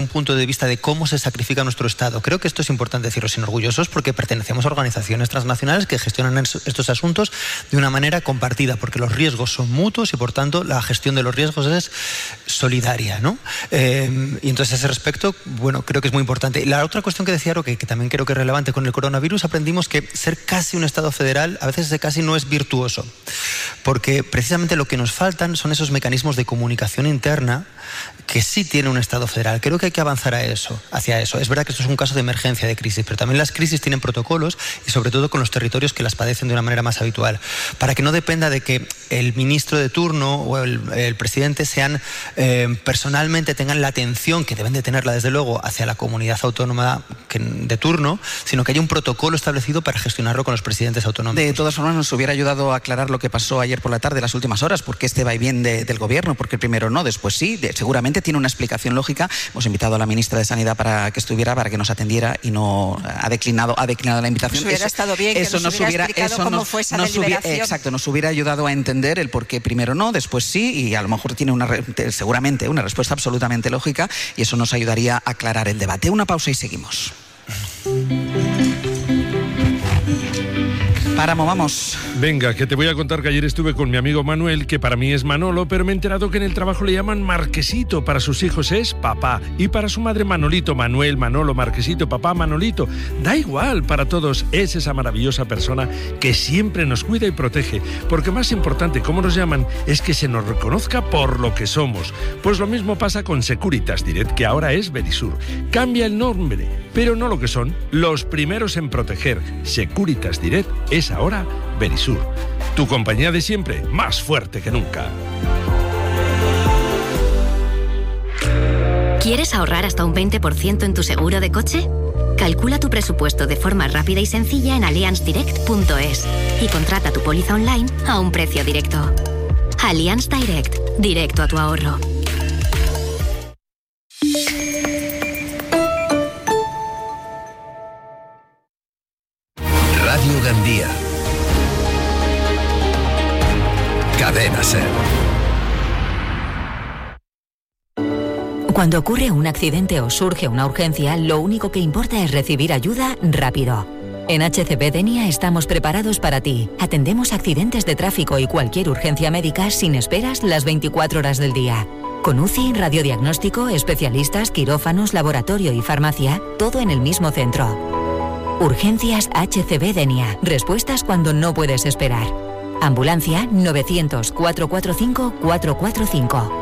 un punto de vista de cómo se sacrifica nuestro Estado. Creo que esto es importante decirlo sin orgullosos porque pertenecemos a organizaciones transnacionales que gestionan estos asuntos de una manera compartida, porque los riesgos son mutuos y por tanto la gestión de los riesgos es solidaria, ¿no? Y entonces a ese respecto, bueno, creo que es muy importante. Y la otra cuestión que decía Roque, que también creo que es relevante, con el coronavirus aprendimos que ser casi un Estado federal a veces ese casi no es virtuoso, porque precisamente lo que nos faltan son esos mecanismos de comunicación interna que sí tiene un Estado federal. Creo que hay que avanzar hacia eso. Es verdad que esto es un caso de emergencia, de crisis, pero también las crisis tienen protocolos y sobre todo con los territorios que las padecen de una manera más habitual, para que no dependa de que el ministro de turno o el presidente personalmente tengan la atención que deben de tenerla desde luego hacia la comunidad autónoma de turno, sino que haya un protocolo establecido para gestionarlo con los presidentes autonómicos. De todas formas, nos hubiera ayudado a aclarar lo que pasó ayer por la tarde, las últimas horas, porque este vaivén del gobierno, porque primero no, después sí, seguramente tiene una explicación lógica. Hemos invitado a la ministra de Sanidad para que estuviera, para que nos atendiera y no ha declinado la invitación. Pues hubiera estado bien que nos hubiera explicado cómo fue esa deliberación. Exacto, nos hubiera ayudado a entender el por qué primero no, después sí, y a lo mejor tiene seguramente una respuesta absolutamente lógica y eso nos ayudaría a aclarar el debate. Una pausa y seguimos. Páramo, vamos. Venga, que te voy a contar que ayer estuve con mi amigo Manuel, que para mí es Manolo, pero me he enterado que en el trabajo le llaman Marquesito. Para sus hijos es papá. Y para su madre Manolito. Manuel, Manolo, Marquesito, papá, Manolito. Da igual, para todos es esa maravillosa persona que siempre nos cuida y protege. Porque más importante, como nos llaman, es que se nos reconozca por lo que somos. Pues lo mismo pasa con Securitas Direct, que ahora es Verisur. Cambia el nombre, pero no lo que son. Los primeros en proteger. Securitas Direct es ahora Verisur. Tu compañía de siempre, más fuerte que nunca. ¿Quieres ahorrar hasta un 20% en tu seguro de coche? Calcula tu presupuesto de forma rápida y sencilla en allianzdirect.es y contrata tu póliza online a un precio directo. Allianz Direct, directo a tu ahorro. Radio Gandía. Cadena SER. Cuando ocurre un accidente o surge una urgencia, lo único que importa es recibir ayuda rápido. En HCB Denia estamos preparados para ti. Atendemos accidentes de tráfico y cualquier urgencia médica sin esperas las 24 horas del día. Con UCI, radiodiagnóstico, especialistas, quirófanos, laboratorio y farmacia, todo en el mismo centro. Urgencias HCB Denia. Respuestas cuando no puedes esperar. Ambulancia 900-445-445.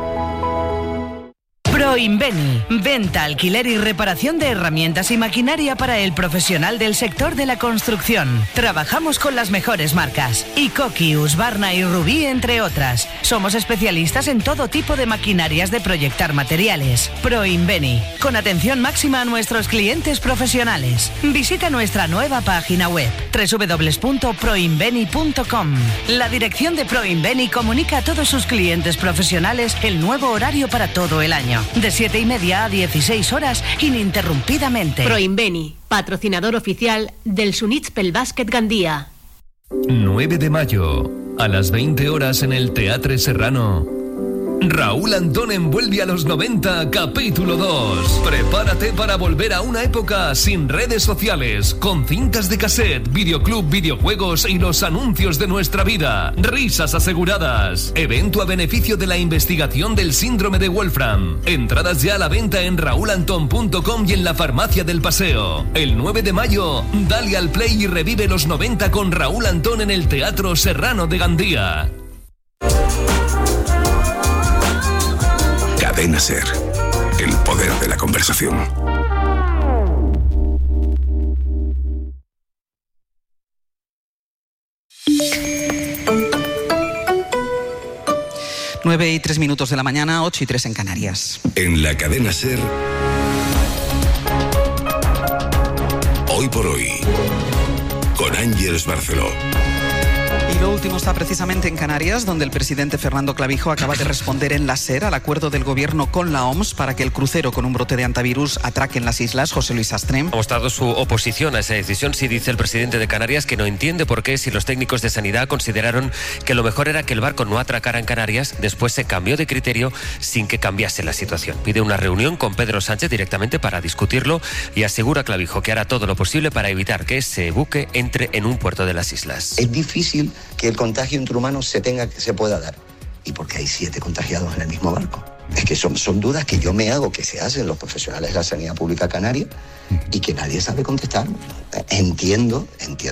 Proinveni. Venta, alquiler y reparación de herramientas y maquinaria para el profesional del sector de la construcción. Trabajamos con las mejores marcas. Ikoki, Husqvarna y Rubí, entre otras. Somos especialistas en todo tipo de maquinarias de proyectar materiales. Proinveni. Con atención máxima a nuestros clientes profesionales. Visita nuestra nueva página web www.proinveni.com. La dirección de Proinveni comunica a todos sus clientes profesionales el nuevo horario para todo el año. De 7:30 a 16 horas, ininterrumpidamente. Proinveni, patrocinador oficial del Sunitspel Básquet Gandía. 9 de mayo, a las 20 horas en el Teatre Serrano. Raúl Antón envuelve a los 90, capítulo 2. Prepárate para volver a una época sin redes sociales, con cintas de cassette, videoclub, videojuegos y los anuncios de nuestra vida. Risas aseguradas. Evento a beneficio de la investigación del síndrome de Wolfram. Entradas ya a la venta en raúlantón.com y en la farmacia del Paseo. El 9 de mayo, dale al play y revive los 90 con Raúl Antón en el Teatro Serrano de Gandía. Cadena SER, el poder de la conversación. Nueve y 3 minutos de la mañana, 8:03 en Canarias. En la Cadena SER, hoy por hoy, con Ángeles Barceló. Y lo último está precisamente en Canarias, donde el presidente Fernando Clavijo acaba de responder en la SER al acuerdo del gobierno con la OMS para que el crucero con un brote de antivirus atraque en las islas. José Luis Astrem ha mostrado su oposición a esa decisión. Sí, dice el presidente de Canarias que no entiende por qué, si los técnicos de sanidad consideraron que lo mejor era que el barco no atracara en Canarias, después se cambió de criterio sin que cambiase la situación. Pide una reunión con Pedro Sánchez directamente para discutirlo y asegura Clavijo que hará todo lo posible para evitar que ese buque entre en un puerto de las islas. Es difícil que el contagio entre humanos se pueda dar. ¿Y por qué hay 7 contagiados en el mismo barco? Es que son dudas que yo me hago, que se hacen los profesionales de la sanidad pública canaria y que nadie sabe contestar. Entiendo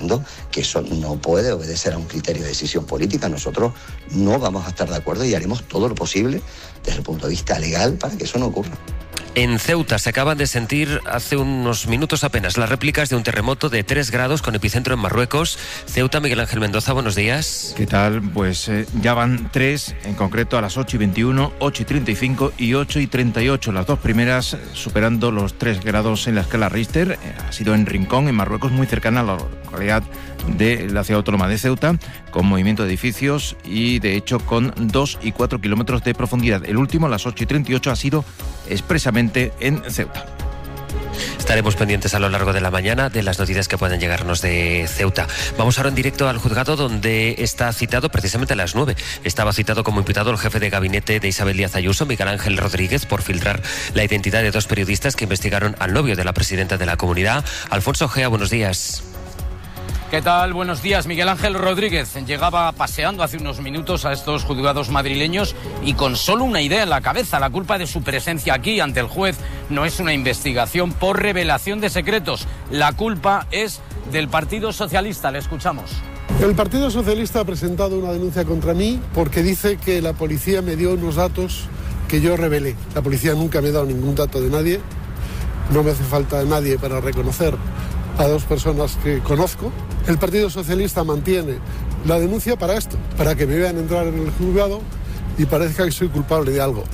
que eso no puede obedecer a un criterio de decisión política. Nosotros no vamos a estar de acuerdo y haremos todo lo posible desde el punto de vista legal para que eso no ocurra. En Ceuta se acaban de sentir hace unos minutos apenas las réplicas de un terremoto de 3 grados con epicentro en Marruecos. Ceuta, Miguel Ángel Mendoza, buenos días. ¿Qué tal? Pues ya van 3, en concreto a las 8:21, 8:35 y 8:38. Las dos primeras superando los 3 grados en la escala Richter. Ha sido en Rincón, en Marruecos, muy cercana a la localidad de la ciudad autónoma de Ceuta, con movimiento de edificios y de hecho con 2 y 4 kilómetros de profundidad. El último, a las 8:38, ha sido expresamente en Ceuta. Estaremos pendientes a lo largo de la mañana de las noticias que pueden llegarnos de Ceuta. Vamos ahora en directo al juzgado, donde está citado precisamente a las 9. Estaba citado como imputado el jefe de gabinete de Isabel Díaz Ayuso, Miguel Ángel Rodríguez, por filtrar la identidad de 2 periodistas que investigaron al novio de la presidenta de la comunidad. Alfonso Gea, buenos días. ¿Qué tal? Buenos días. Miguel Ángel Rodríguez llegaba paseando hace unos minutos a estos juzgados madrileños y con solo una idea en la cabeza. La culpa de su presencia aquí ante el juez no es una investigación por revelación de secretos. La culpa es del Partido Socialista. Le escuchamos. El Partido Socialista ha presentado una denuncia contra mí porque dice que la policía me dio unos datos que yo revelé. La policía nunca me ha dado ningún dato de nadie. No me hace falta nadie para reconocer a 2 personas que conozco. El Partido Socialista mantiene la denuncia para esto, para que me vean entrar en el juzgado y parezca que soy culpable de algo.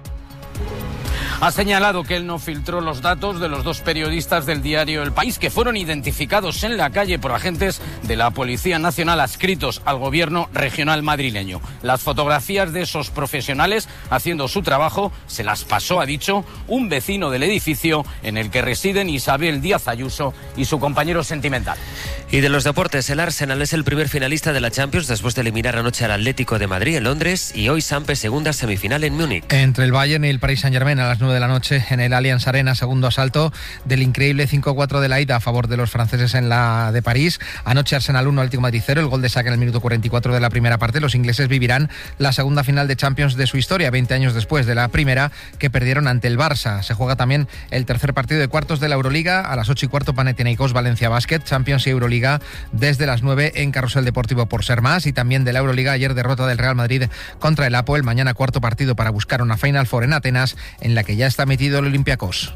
Ha señalado que él no filtró los datos de los 2 periodistas del diario El País que fueron identificados en la calle por agentes de la Policía Nacional adscritos al gobierno regional madrileño. Las fotografías de esos profesionales haciendo su trabajo se las pasó, ha dicho, un vecino del edificio en el que residen Isabel Díaz Ayuso y su compañero sentimental. Y de los deportes, el Arsenal es el primer finalista de la Champions después de eliminar anoche al Atlético de Madrid en Londres y hoy Sampe segunda semifinal en Múnich. Entre el Bayern y el Paris Saint-Germain a las 9 de la noche en el Allianz Arena, segundo asalto del increíble 5-4 de la ida a favor de los franceses en la de París. Anoche Arsenal 1, Atlético de Madrid 0, el gol de saque en el minuto 44 de la primera parte. Los ingleses vivirán la segunda final de Champions de su historia, 20 años después de la primera que perdieron ante el Barça. Se juega también el tercer partido de cuartos de la Euroliga a las 8:15, Panathinaikos Valencia Basket, Champions y Euroliga desde las 9 en Carrusel Deportivo por ser más. Y también de la Euroliga, ayer derrota del Real Madrid contra el Apoel. Mañana cuarto partido para buscar una Final Four en Atenas, en la que ya está metido el Olympiacos.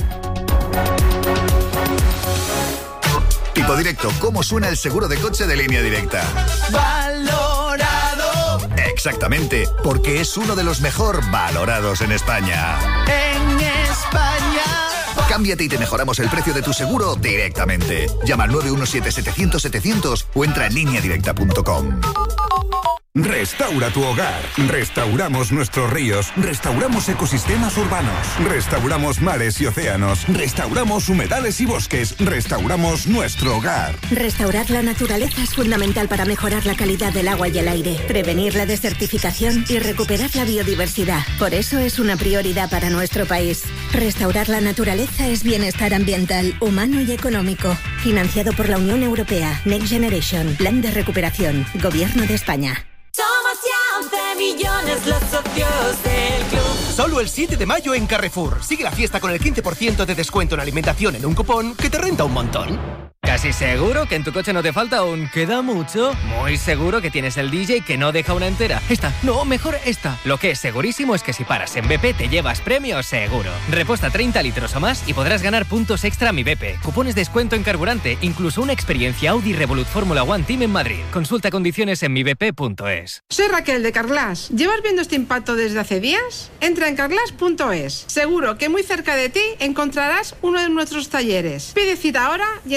Tipo Directo, ¿cómo suena el seguro de coche de Línea Directa? Valorado. Exactamente, porque es uno de los mejor valorados en España. En España. Cámbiate y te mejoramos el precio de tu seguro directamente. Llama al 917-700-700 o entra en lineadirecta.com. Restaura tu hogar. Restauramos nuestros ríos. Restauramos ecosistemas urbanos. Restauramos mares y océanos. Restauramos humedales y bosques. Restauramos nuestro hogar. Restaurar la naturaleza es fundamental para mejorar la calidad del agua y el aire, prevenir la desertificación y recuperar la biodiversidad. Por eso es una prioridad para nuestro país. Restaurar la naturaleza es bienestar ambiental, humano y económico. Financiado por la Unión Europea. Next Generation. Plan de recuperación. Gobierno de España. Somos ya 11 millones los socios del club. Solo el 7 de mayo en Carrefour. Sigue la fiesta con el 15% de descuento en alimentación en un cupón que te renta un montón. ¿Casi seguro que en tu coche no te falta un queda mucho? Muy seguro que tienes el DJ que no deja una entera. Esta, no, mejor esta. Lo que es segurísimo es que si paras en BP te llevas premio seguro. Reposta 30 litros o más y podrás ganar puntos extra a Mi BP, cupones de descuento en carburante, incluso una experiencia Audi Revolut Fórmula One Team en Madrid. Consulta condiciones en mibp.es. Soy Raquel de Carglass. ¿Llevas viendo este impacto desde hace días? Entra en carglass.es. Seguro que muy cerca de ti encontrarás uno de nuestros talleres. Pide cita ahora y en 30 minutos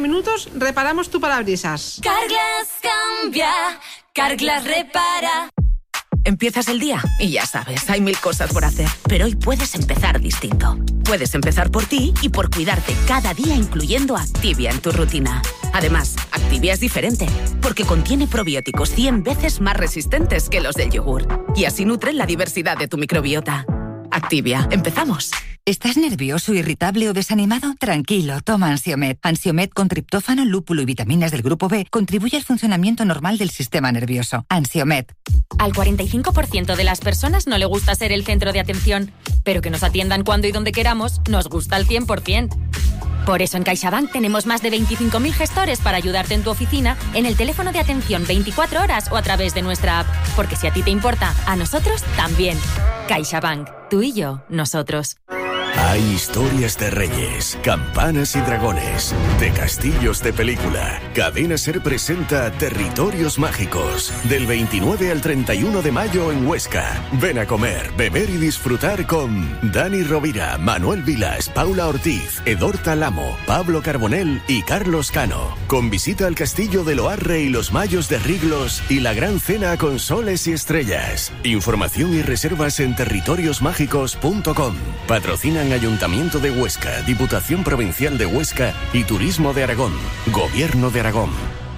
minutos reparamos tu parabrisas. Carglass cambia, Carglass repara. Empiezas el día y ya sabes, hay 1000 cosas por hacer. Pero hoy puedes empezar distinto. Puedes empezar por ti y por cuidarte cada día, incluyendo Activia en tu rutina. Además, Activia es diferente, porque contiene probióticos 100 veces más resistentes que los del yogur. Y así nutren la diversidad de tu microbiota. Activia, empezamos. ¿Estás nervioso, irritable o desanimado? Tranquilo, toma Ansiomed. Ansiomed con triptófano, lúpulo y vitaminas del grupo B contribuye al funcionamiento normal del sistema nervioso. Ansiomed. Al 45% de las personas no le gusta ser el centro de atención, pero que nos atiendan cuando y donde queramos nos gusta al 100%. Por eso en CaixaBank tenemos más de 25.000 gestores para ayudarte en tu oficina, en el teléfono de atención 24 horas o a través de nuestra app. Porque si a ti te importa, a nosotros también. CaixaBank. Tú y yo, nosotros. Hay historias de reyes, campanas y dragones, de castillos de película. Cadena SER presenta Territorios Mágicos, del 29 al 31 de mayo en Huesca. Ven a comer, beber y disfrutar con Dani Rovira, Manuel Vilas, Paula Ortiz, Edorta Lamo, Pablo Carbonell y Carlos Cano. Con visita al castillo de Loarre y los Mayos de Riglos y la gran cena con soles y estrellas. Información y reservas en territoriosmágicos.com. Patrocinan Ayuntamiento de Huesca, Diputación Provincial de Huesca y Turismo de Aragón. Gobierno de Aragón.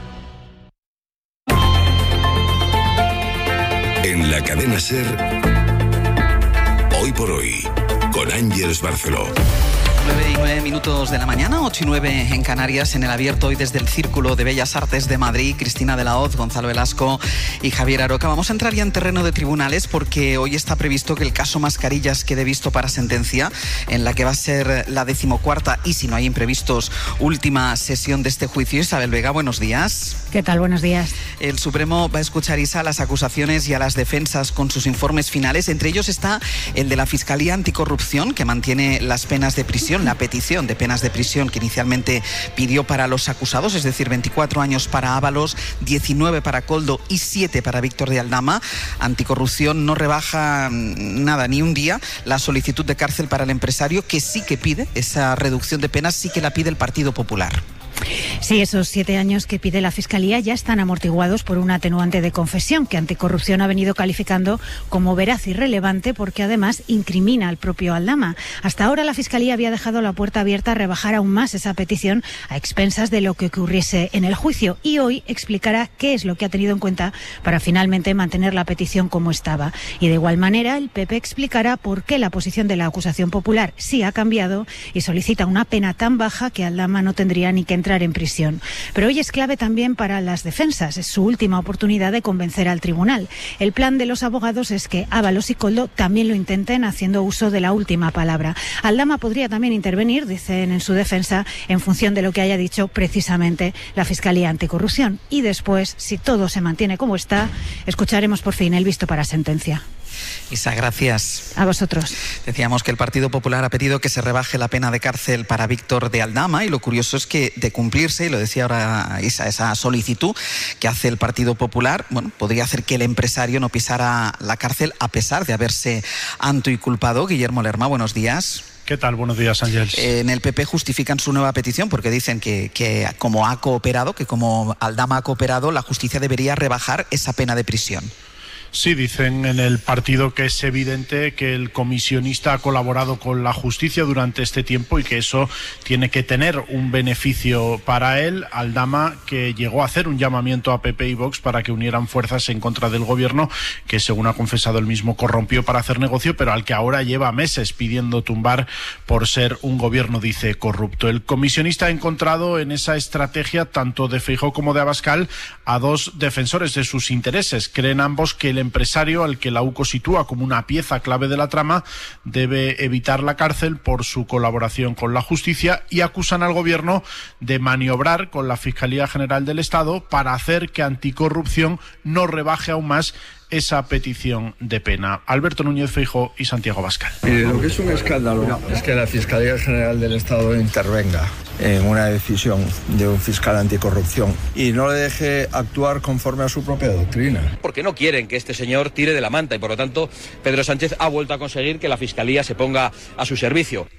En la cadena SER, Hoy por Hoy, con Ángeles Barceló. 9:09 de la mañana, 8:09 en Canarias, en el abierto hoy desde el Círculo de Bellas Artes de Madrid. Cristina de la Hoz, Gonzalo Velasco y Javier Aroca. Vamos a entrar ya en terreno de tribunales porque hoy está previsto que el caso Mascarillas quede visto para sentencia, en la que va a ser la 14ª y, si no hay imprevistos, última sesión de este juicio. Isabel Vega, buenos días. ¿Qué tal? Buenos días. El Supremo va a escuchar, Isa, a las acusaciones y a las defensas con sus informes finales. Entre ellos está el de la Fiscalía Anticorrupción, que mantiene las penas de prisión, la petición de penas de prisión que inicialmente pidió para los acusados, es decir, 24 años para Ábalos, 19 para Koldo y 7 para Víctor de Aldama. Anticorrupción no rebaja nada, ni un día, la solicitud de cárcel para el empresario, que sí que pide esa reducción de penas, sí que la pide el Partido Popular. Sí, esos 7 años que pide la Fiscalía ya están amortiguados por un atenuante de confesión que Anticorrupción ha venido calificando como veraz y relevante, porque además incrimina al propio Aldama. Hasta ahora la Fiscalía había dejado la puerta abierta a rebajar aún más esa petición a expensas de lo que ocurriese en el juicio, y hoy explicará qué es lo que ha tenido en cuenta para finalmente mantener la petición como estaba. Y de igual manera el PP explicará por qué la posición de la acusación popular sí ha cambiado y solicita una pena tan baja que Aldama no tendría ni que entrar en prisión. Pero hoy es clave también para las defensas. Es su última oportunidad de convencer al tribunal. El plan de los abogados es que Ábalos y Koldo también lo intenten, haciendo uso de la última palabra. Aldama podría también intervenir, dicen en su defensa, en función de lo que haya dicho precisamente la Fiscalía Anticorrupción. Y después, si todo se mantiene como está, escucharemos por fin el visto para sentencia. Isa, gracias. A vosotros. Decíamos que el Partido Popular ha pedido que se rebaje la pena de cárcel para Víctor de Aldama, y lo curioso es que, de cumplirse, y lo decía ahora Isa, esa solicitud que hace el Partido Popular, bueno, podría hacer que el empresario no pisara la cárcel a pesar de haberse autoinculpado. Guillermo Lerma, buenos días. ¿Qué tal? Buenos días, Ángeles. En el PP justifican su nueva petición porque dicen que como ha cooperado, que como Aldama ha cooperado, la justicia debería rebajar esa pena de prisión. Sí, dicen en el partido que es evidente que el comisionista ha colaborado con la justicia durante este tiempo y que eso tiene que tener un beneficio para él. Aldama, que llegó a hacer un llamamiento a PP y Vox para que unieran fuerzas en contra del gobierno, que según ha confesado él mismo corrompió para hacer negocio, pero al que ahora lleva meses pidiendo tumbar por ser un gobierno, dice, corrupto. El comisionista ha encontrado en esa estrategia, tanto de Feijóo como de Abascal, a dos defensores de sus intereses. Creen ambos que el empresario, al que la UCO sitúa como una pieza clave de la trama, debe evitar la cárcel por su colaboración con la justicia, y acusan al gobierno de maniobrar con la Fiscalía General del Estado para hacer que Anticorrupción no rebaje aún más esa petición de pena. Alberto Núñez Feijóo y Santiago Abascal. Lo que es un escándalo es que la Fiscalía General del Estado intervenga en una decisión de un fiscal anticorrupción y no le deje actuar conforme a su propia doctrina. Porque no quieren que este señor tire de la manta y, por lo tanto, Pedro Sánchez ha vuelto a conseguir que la Fiscalía se ponga a su servicio.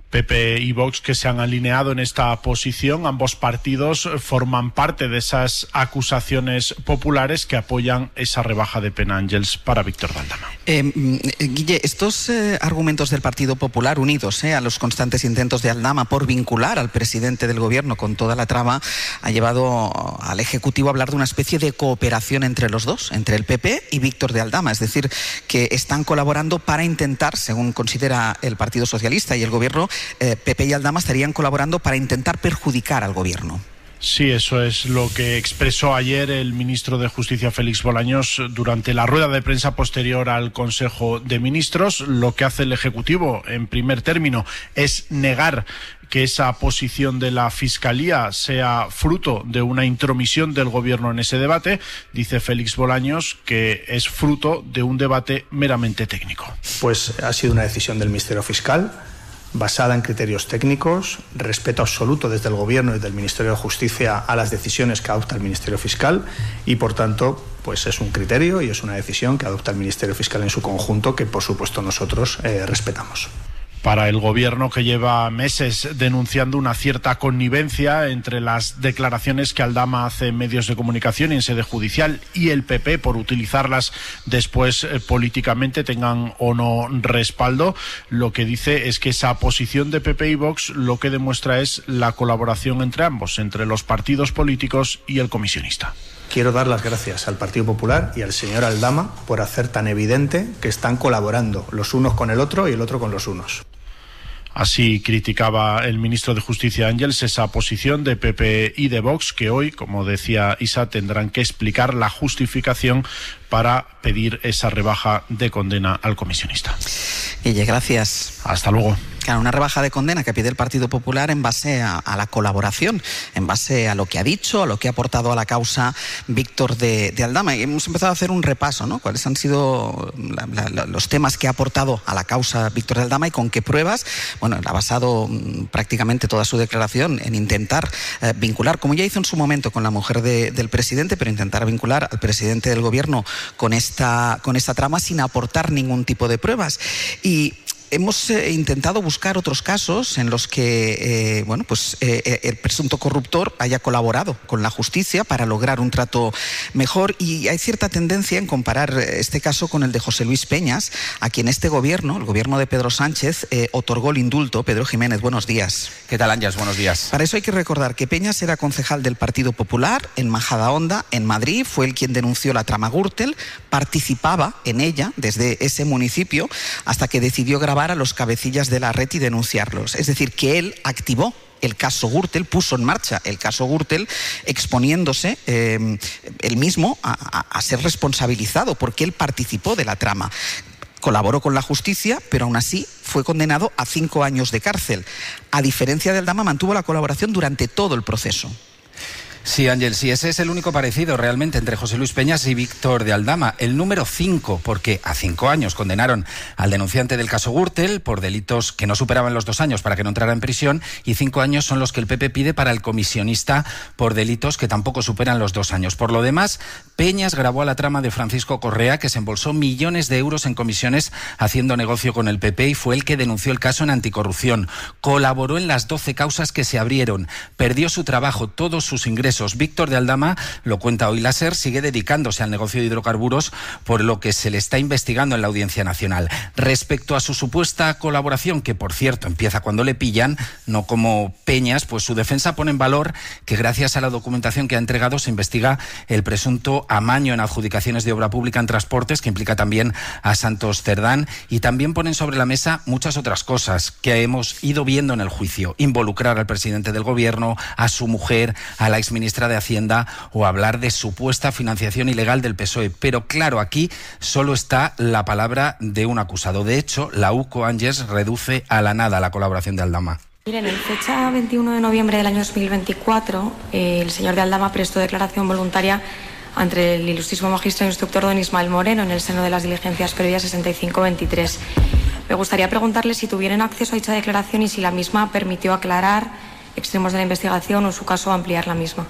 PP y Vox, que se han alineado en esta posición. Ambos partidos forman parte de esas acusaciones populares que apoyan esa rebaja de pena, Ángels, para Víctor de Aldama. Guille, estos argumentos del Partido Popular, unidos a los constantes intentos de Aldama por vincular al presidente del gobierno con toda la trama, ha llevado al Ejecutivo a hablar de una especie de cooperación entre los dos, entre el PP y Víctor de Aldama. Es decir, que están colaborando para intentar, según considera el Partido Socialista y el gobierno, PP y Aldama estarían colaborando para intentar perjudicar al gobierno. Sí, eso es lo que expresó ayer el ministro de Justicia, Félix Bolaños, durante la rueda de prensa posterior al Consejo de Ministros. Lo que hace el Ejecutivo, en primer término, es negar que esa posición de la Fiscalía sea fruto de una intromisión del Gobierno en ese debate. Dice Félix Bolaños que es fruto de un debate meramente técnico. Pues ha sido una decisión del Ministerio Fiscal, basada en criterios técnicos, respeto absoluto desde el Gobierno y desde el Ministerio de Justicia a las decisiones que adopta el Ministerio Fiscal, y por tanto pues es un criterio y es una decisión que adopta el Ministerio Fiscal en su conjunto, que por supuesto nosotros respetamos. Para el Gobierno, que lleva meses denunciando una cierta connivencia entre las declaraciones que Aldama hace en medios de comunicación y en sede judicial y el PP por utilizarlas después políticamente, tengan o no respaldo, lo que dice es que esa posición de PP y Vox lo que demuestra es la colaboración entre ambos, entre los partidos políticos y el comisionista. Quiero dar las gracias al Partido Popular y al señor Aldama por hacer tan evidente que están colaborando los unos con el otro y el otro con los unos. Así criticaba el ministro de Justicia, Ángels, esa posición de PP y de Vox, que hoy, como decía Isa, tendrán que explicar la justificación para pedir esa rebaja de condena al comisionista. Guille, gracias. Hasta luego. Claro, una rebaja de condena que pide el Partido Popular en base a la colaboración, en base a lo que ha dicho, a lo que ha aportado a la causa Víctor de Aldama. Y hemos empezado a hacer un repaso, ¿no? Cuáles han sido los temas que ha aportado a la causa Víctor de Aldama y con qué pruebas. Bueno, él ha basado prácticamente toda su declaración en intentar vincular, como ya hizo en su momento con la mujer del presidente, pero intentar vincular al presidente del gobierno con esta trama sin aportar ningún tipo de pruebas. Y hemos intentado buscar otros casos en los que el presunto corruptor haya colaborado con la justicia para lograr un trato mejor, y hay cierta tendencia en comparar este caso con el de José Luis Peñas, a quien este gobierno, el gobierno de Pedro Sánchez, otorgó el indulto. Pedro Jiménez, buenos días. ¿Qué tal, Ángels? Buenos días. Para eso hay que recordar que Peñas era concejal del Partido Popular en Majadahonda, en Madrid. Fue él quien denunció la trama Gürtel, participaba en ella desde ese municipio hasta que decidió grabar a los cabecillas de la red y denunciarlos. Es decir, que él activó el caso Gürtel, puso en marcha el caso Gürtel, exponiéndose él mismo a ser responsabilizado porque él participó de la trama. Colaboró con la justicia, pero aún así fue condenado a 5 años de cárcel. A diferencia de Aldama, mantuvo la colaboración durante todo el proceso. Sí, Ángel, sí, ese es el único parecido realmente entre José Luis Peñas y Víctor de Aldama. El número 5, porque a 5 años condenaron al denunciante del caso Gürtel por delitos que no superaban los 2 años para que no entrara en prisión, y 5 años son los que el PP pide para el comisionista por delitos que tampoco superan los 2 años. Por lo demás, Peñas grabó a la trama de Francisco Correa, que se embolsó millones de euros en comisiones haciendo negocio con el PP, y fue el que denunció el caso en anticorrupción. Colaboró en las 12 causas que se abrieron, perdió su trabajo, todos sus ingresos. Víctor de Aldama, lo cuenta hoy la SER, sigue dedicándose al negocio de hidrocarburos, por lo que se le está investigando en la Audiencia Nacional. Respecto a su supuesta colaboración, que por cierto empieza cuando le pillan, no como Peñas, pues su defensa pone en valor que gracias a la documentación que ha entregado se investiga el presunto amaño en adjudicaciones de obra pública en transportes, que implica también a Santos Cerdán, y también ponen sobre la mesa muchas otras cosas que hemos ido viendo en el juicio: involucrar al presidente del gobierno, a su mujer, a la exministra de Hacienda, o hablar de supuesta financiación ilegal del PSOE. Pero claro, aquí solo está la palabra de un acusado. De hecho, la UCO, Ángels, reduce a la nada la colaboración de Aldama. Miren, en fecha 21 de noviembre del año 2024, el señor de Aldama prestó declaración voluntaria ante el ilustrísimo magistrado instructor don Ismael Moreno en el seno de las diligencias previas 6523. Me gustaría preguntarle si tuvieron acceso a dicha declaración y si la misma permitió aclarar extremos de la investigación o, en su caso, ampliar la misma.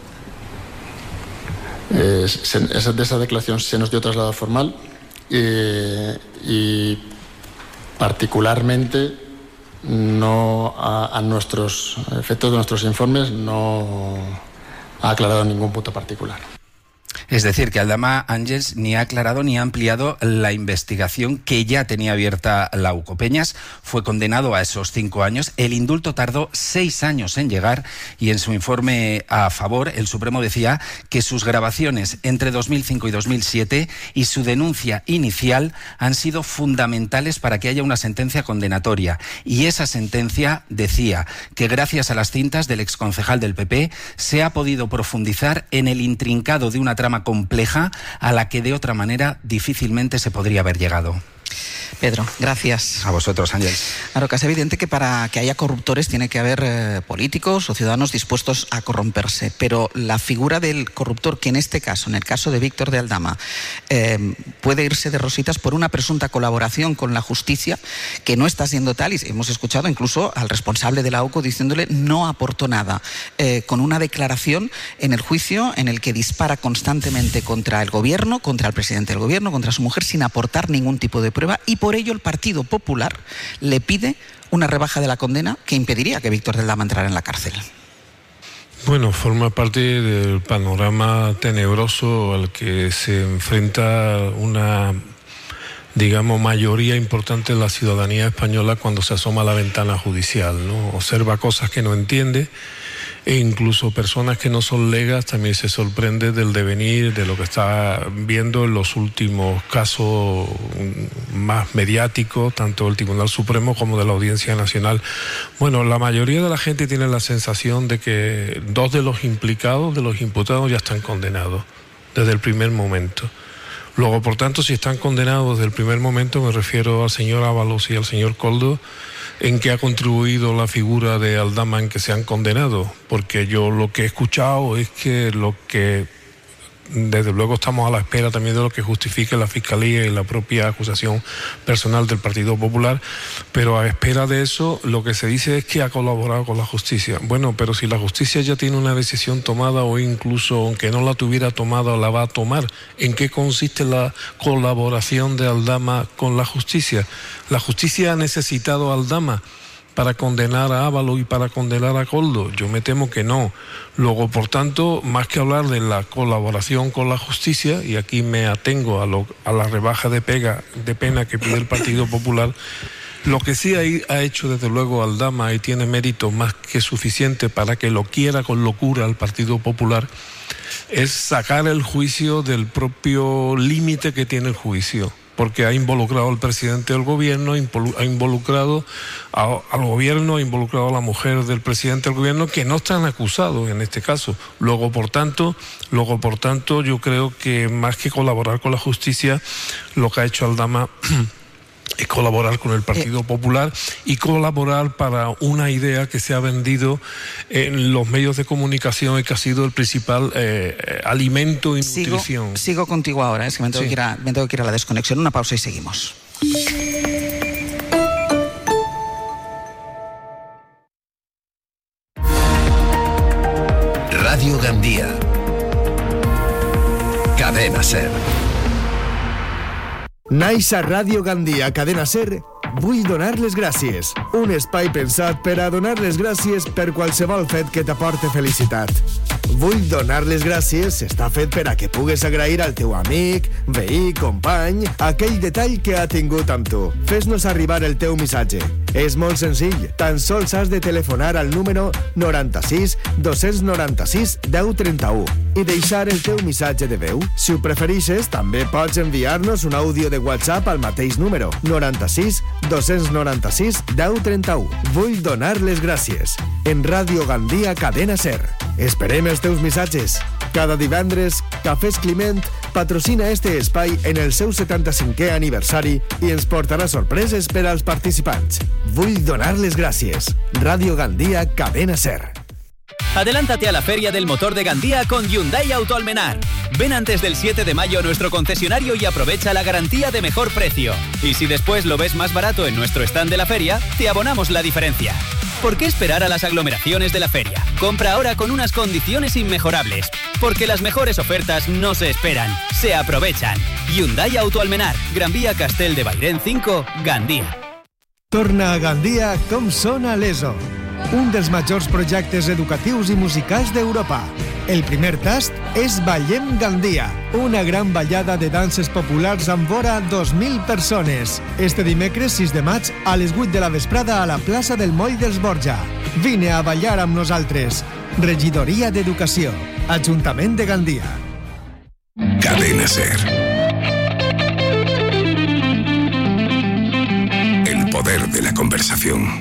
De esa declaración se nos dio traslado formal y particularmente no a nuestros efectos de nuestros informes no ha aclarado ningún punto particular. Es decir, que Aldama Ángels ni ha aclarado ni ha ampliado la investigación que ya tenía abierta la UCO. Peñas fue condenado a esos 5 años. El indulto tardó 6 años en llegar y en su informe a favor el Supremo decía que sus grabaciones entre 2005 y 2007 y su denuncia inicial han sido fundamentales para que haya una sentencia condenatoria. Y esa sentencia decía que gracias a las cintas del exconcejal del PP se ha podido profundizar en el intrincado de una trama compleja a la que de otra manera difícilmente se podría haber llegado. Pedro, gracias. A vosotros, Ángeles. Claro, que es evidente que para que haya corruptores tiene que haber políticos o ciudadanos dispuestos a corromperse, pero la figura del corruptor, que en este caso, en el caso de Víctor de Aldama, puede irse de rositas por una presunta colaboración con la justicia, que no está siendo tal, y hemos escuchado incluso al responsable de la UCO diciéndole no aportó nada, con una declaración en el juicio en el que dispara constantemente contra el gobierno, contra el presidente del gobierno, contra su mujer, sin aportar ningún tipo de prueba, y por ello el Partido Popular le pide una rebaja de la condena que impediría que Víctor de Aldama entrara en la cárcel. Bueno, forma parte del panorama tenebroso al que se enfrenta una, digamos, mayoría importante de la ciudadanía española cuando se asoma a la ventana judicial, ¿no? Observa cosas que no entiende, e incluso personas que no son legas también se sorprende del devenir de lo que está viendo en los últimos casos más mediáticos, tanto del Tribunal Supremo como de la Audiencia Nacional. Bueno, la mayoría de la gente tiene la sensación de que 2 de los implicados, de los imputados, ya están condenados desde el primer momento. Luego, por tanto, si están condenados desde el primer momento, me refiero al señor Ábalos y al señor Koldo, ¿en qué ha contribuido la figura de Aldama en que se han condenado? Porque yo lo que he escuchado es que desde luego estamos a la espera también de lo que justifique la Fiscalía y la propia acusación personal del Partido Popular, pero a espera de eso lo que se dice es que ha colaborado con la justicia. Bueno, pero si la justicia ya tiene una decisión tomada o incluso aunque no la tuviera tomada la va a tomar, ¿en qué consiste la colaboración de Aldama con la justicia? ¿La justicia ha necesitado a Aldama para condenar a Ábalos y para condenar a Koldo? Yo me temo que no. Luego, por tanto, más que hablar de la colaboración con la justicia, y aquí me atengo a la rebaja de pena que pide el Partido Popular, lo que sí ha hecho desde luego Aldama, y tiene mérito más que suficiente para que lo quiera con locura el Partido Popular, es sacar el juicio del propio límite que tiene el juicio, porque ha involucrado al presidente del gobierno, ha involucrado al gobierno, ha involucrado a la mujer del presidente del gobierno, que no están acusados en este caso. Luego, por tanto, yo creo que más que colaborar con la justicia, lo que ha hecho Aldama es colaborar con el Partido Popular y colaborar para una idea que se ha vendido en los medios de comunicación y que ha sido el principal alimento y nutrición. Sigo contigo ahora, es que me tengo que ir a la desconexión. Una pausa y seguimos. Radio Gandía. Cadena SER. Naix a Ràdio Gandia, Cadena SER, vull donar les gràcies. Un espai pensat per a donar les gràcies per qualsevol fet que t'aporte felicitat. Vull donar les gràcies està fet per a que pugues agrair al teu amic, veí, company, aquell detall que ha tingut amb tu. Fes-nos arribar el teu missatge. És molt senzill. Tan sols has de telefonar al número 96 296 1031 i deixar el teu missatge de veu. Si ho preferixes, també pots enviar-nos un àudio de WhatsApp al mateix número 96 296 1031. Vull donar les gràcies. En Ràdio Gandia, Cadena SER. Esperem els teus missatges. Cada divendres, Cafès Climent patrocina este espai en el seu 75è aniversari i ens portarà sorpreses per als participants. Vull donar les gràcies. Ràdio Gandia, Cadena SER. Adelántate a la Feria del Motor de Gandía con Hyundai Autoalmenar. Ven antes del 7 de mayo a nuestro concesionario y aprovecha la garantía de mejor precio. Y si después lo ves más barato en nuestro stand de la feria, te abonamos la diferencia. ¿Por qué esperar a las aglomeraciones de la feria? Compra ahora con unas condiciones inmejorables. Porque las mejores ofertas no se esperan, se aprovechan. Hyundai Autoalmenar, Gran Vía Castel de Bairén 5, Gandía. Torna a Gandia com sona l'ESO, un dels majors projectes educatius i musicals d'Europa. El primer tast és Ballem Gandia, una gran ballada de danses populars amb vora 2.000 persones. Este dimecres 6 de maig a les 8 de la vesprada a la plaça del Moll dels Borja. Vine a ballar amb nosaltres. Regidoria d'Educació, Ajuntament de Gandia. Cadena SER. El poder de la conversación.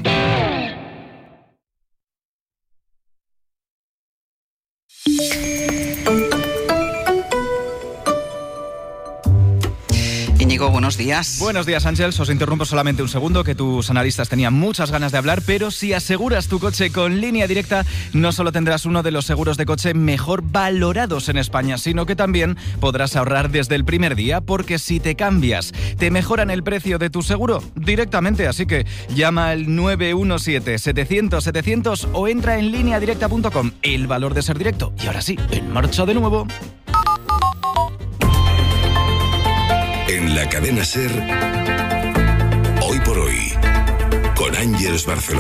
Íñigo, buenos días. Buenos días, Ángels. Os interrumpo solamente un segundo, que tus analistas tenían muchas ganas de hablar, pero si aseguras tu coche con Línea Directa, no solo tendrás uno de los seguros de coche mejor valorados en España, sino que también podrás ahorrar desde el primer día, porque si te cambias, te mejoran el precio de tu seguro directamente. Así que llama al 917-700-700 o entra en lineadirecta.com. El valor de ser directo. Y ahora sí, en marcha de nuevo. En la cadena SER, hoy por hoy, con Ángeles Barceló.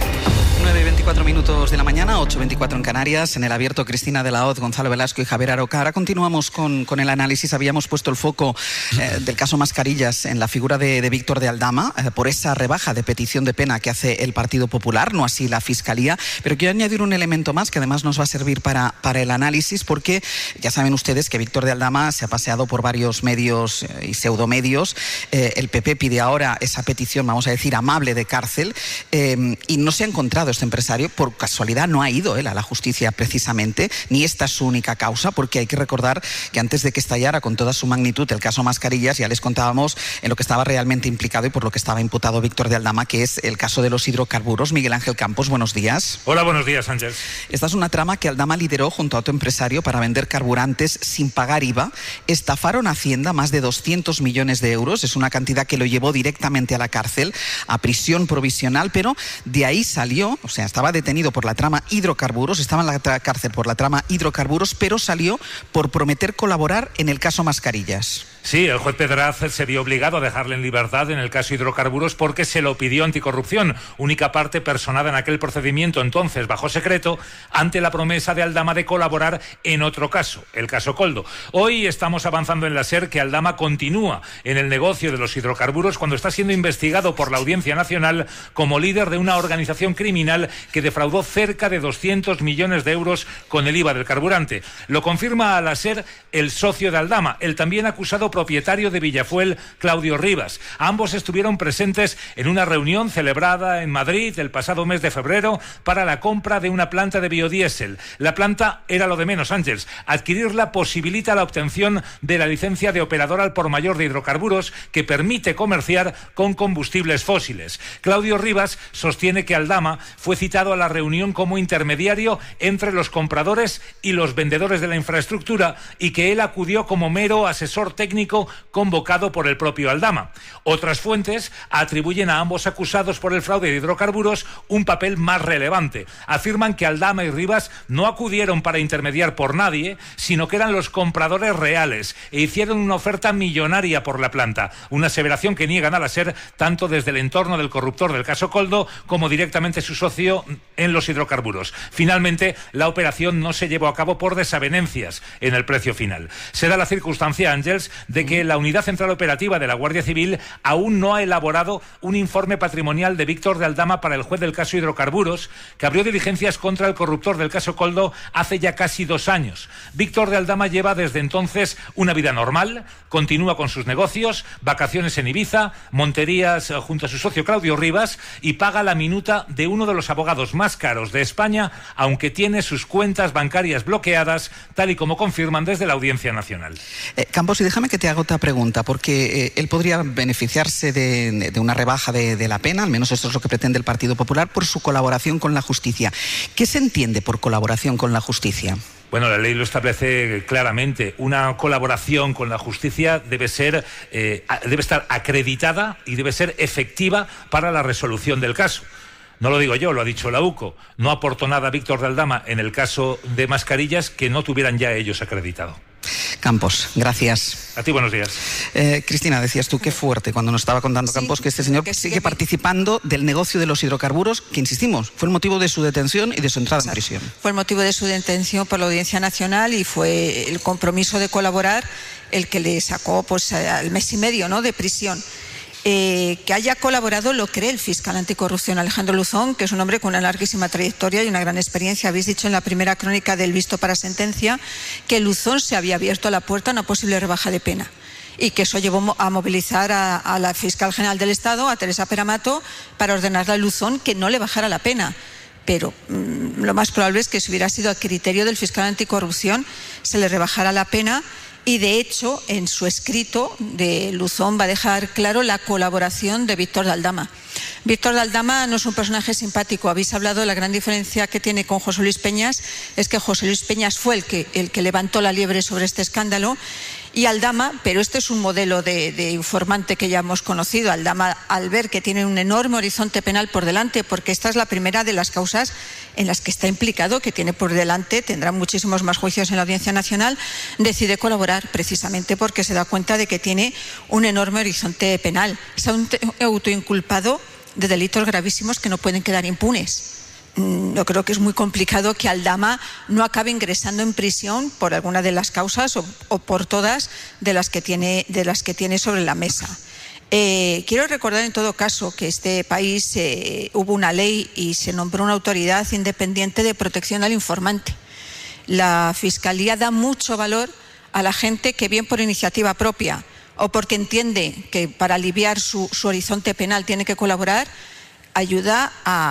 9:24 de la mañana, 8:24 en Canarias. En el abierto, Cristina de la Hoz, Gonzalo Velasco y Javier Aroca. Ahora continuamos con el análisis. Habíamos puesto el foco del caso Mascarillas en la figura de Víctor de Aldama por esa rebaja de petición de pena que hace el Partido Popular, no así la Fiscalía. Pero quiero añadir un elemento más que además nos va a servir para el análisis, porque ya saben ustedes que Víctor de Aldama se ha paseado por varios medios y pseudomedios. El PP pide ahora esa petición, vamos a decir, amable de cárcel, y no se ha encontrado este empresario. Por casualidad no ha ido él a la justicia precisamente, ni esta es su única causa, porque hay que recordar que antes de que estallara con toda su magnitud el caso Mascarillas, ya les contábamos en lo que estaba realmente implicado y por lo que estaba imputado Víctor de Aldama, que es el caso de los hidrocarburos. Miguel Ángel Campos, buenos días. Hola, buenos días, Ángel. Esta es una trama que Aldama lideró junto a otro empresario para vender carburantes sin pagar IVA. Estafaron a Hacienda más de 200 millones de euros. Es una cantidad que lo llevó directamente a la cárcel, a prisión provisional, pero de ahí salió, o sea, estaba detenido por la trama hidrocarburos, estaba en la cárcel por la trama hidrocarburos, pero salió por prometer colaborar en el caso Mascarillas. Sí, el juez Pedraz se vio obligado a dejarle en libertad en el caso hidrocarburos porque se lo pidió Anticorrupción, única parte personada en aquel procedimiento entonces bajo secreto, ante la promesa de Aldama de colaborar en otro caso, el caso Koldo. Hoy estamos avanzando en la SER que Aldama continúa en el negocio de los hidrocarburos cuando está siendo investigado por la Audiencia Nacional como líder de una organización criminal que defraudó cerca de 200 millones de euros con el IVA del carburante. Lo confirma a la SER el socio de Aldama, el también acusado propietario de Villafuel, Claudio Rivas. Ambos estuvieron presentes en una reunión celebrada en Madrid el pasado mes de febrero para la compra de una planta de biodiesel. La planta era lo de menos, Ángeles. Adquirirla posibilita la obtención de la licencia de operador al por mayor de hidrocarburos que permite comerciar con combustibles fósiles. Claudio Rivas sostiene que Aldama fue citado a la reunión como intermediario entre los compradores y los vendedores de la infraestructura y que él acudió como mero asesor técnico convocado por el propio Aldama. Otras fuentes atribuyen a ambos acusados por el fraude de hidrocarburos un papel más relevante. Afirman que Aldama y Rivas no acudieron para intermediar por nadie, sino que eran los compradores reales e hicieron una oferta millonaria por la planta. Una aseveración que niegan a la SER tanto desde el entorno del corruptor del caso Koldo como directamente su socio en los hidrocarburos. Finalmente, la operación no se llevó a cabo por desavenencias en el precio final. Se da la circunstancia, Ángels, de que la Unidad Central Operativa de la Guardia Civil aún no ha elaborado un informe patrimonial de Víctor de Aldama para el juez del caso hidrocarburos, que abrió diligencias contra el corruptor del caso Koldo hace ya casi 2 años. Víctor de Aldama lleva desde entonces una vida normal, continúa con sus negocios, vacaciones en Ibiza, monterías junto a su socio Claudio Rivas y paga la minuta de uno de los abogados más caros de España, aunque tiene sus cuentas bancarias bloqueadas, tal y como confirman desde la Audiencia Nacional. Campos, y déjame que te haga otra pregunta, porque él podría beneficiarse de una rebaja de la pena, al menos eso es lo que pretende el Partido Popular, por su colaboración con la justicia. ¿Qué se entiende por colaboración con la justicia? Bueno, la ley lo establece claramente. Una colaboración con la justicia debe estar acreditada y debe ser efectiva para la resolución del caso. No lo digo yo, lo ha dicho la UCO. No aportó nada Víctor de Aldama en el caso de Mascarillas que no tuvieran ya ellos acreditado. Campos, gracias. A ti, buenos días. Cristina, decías tú, qué fuerte cuando nos estaba contando Campos que este señor sigue participando del negocio de los hidrocarburos, que insistimos, fue el motivo de su detención y de su entrada en prisión. Fue el motivo de su detención por la Audiencia Nacional y fue el compromiso de colaborar el que le sacó pues al mes y medio, ¿no?, de prisión. Que haya colaborado lo cree el fiscal anticorrupción Alejandro Luzón, que es un hombre con una larguísima trayectoria y una gran experiencia. Habéis dicho en la primera crónica del visto para sentencia que Luzón se había abierto la puerta a una posible rebaja de pena y que eso llevó a movilizar a la fiscal general del Estado, a Teresa Peramato, para ordenarle a Luzón que no le bajara la pena. Pero lo más probable es que si hubiera sido a criterio del fiscal anticorrupción se le rebajara la pena. Y de hecho, en su escrito, de Luzón va a dejar claro la colaboración de Víctor de Aldama. Víctor de Aldama no es un personaje simpático. Habéis hablado de la gran diferencia que tiene con José Luis Peñas. Es que José Luis Peñas fue el que levantó la liebre sobre este escándalo. Y Aldama, pero este es un modelo de informante que ya hemos conocido. Aldama, al ver que tiene un enorme horizonte penal por delante, porque esta es la primera de las causas en las que está implicado, que tiene por delante, tendrá muchísimos más juicios en la Audiencia Nacional, decide colaborar precisamente porque se da cuenta de que tiene un enorme horizonte penal. Se ha autoinculpado de delitos gravísimos que no pueden quedar impunes. Yo creo que es muy complicado que Aldama no acabe ingresando en prisión por alguna de las causas o por todas de las que tiene sobre la mesa. Quiero recordar en todo caso que este país hubo una ley y se nombró una autoridad independiente de protección al informante. La Fiscalía da mucho valor a la gente que, bien por iniciativa propia o porque entiende que para aliviar su horizonte penal tiene que colaborar, ayuda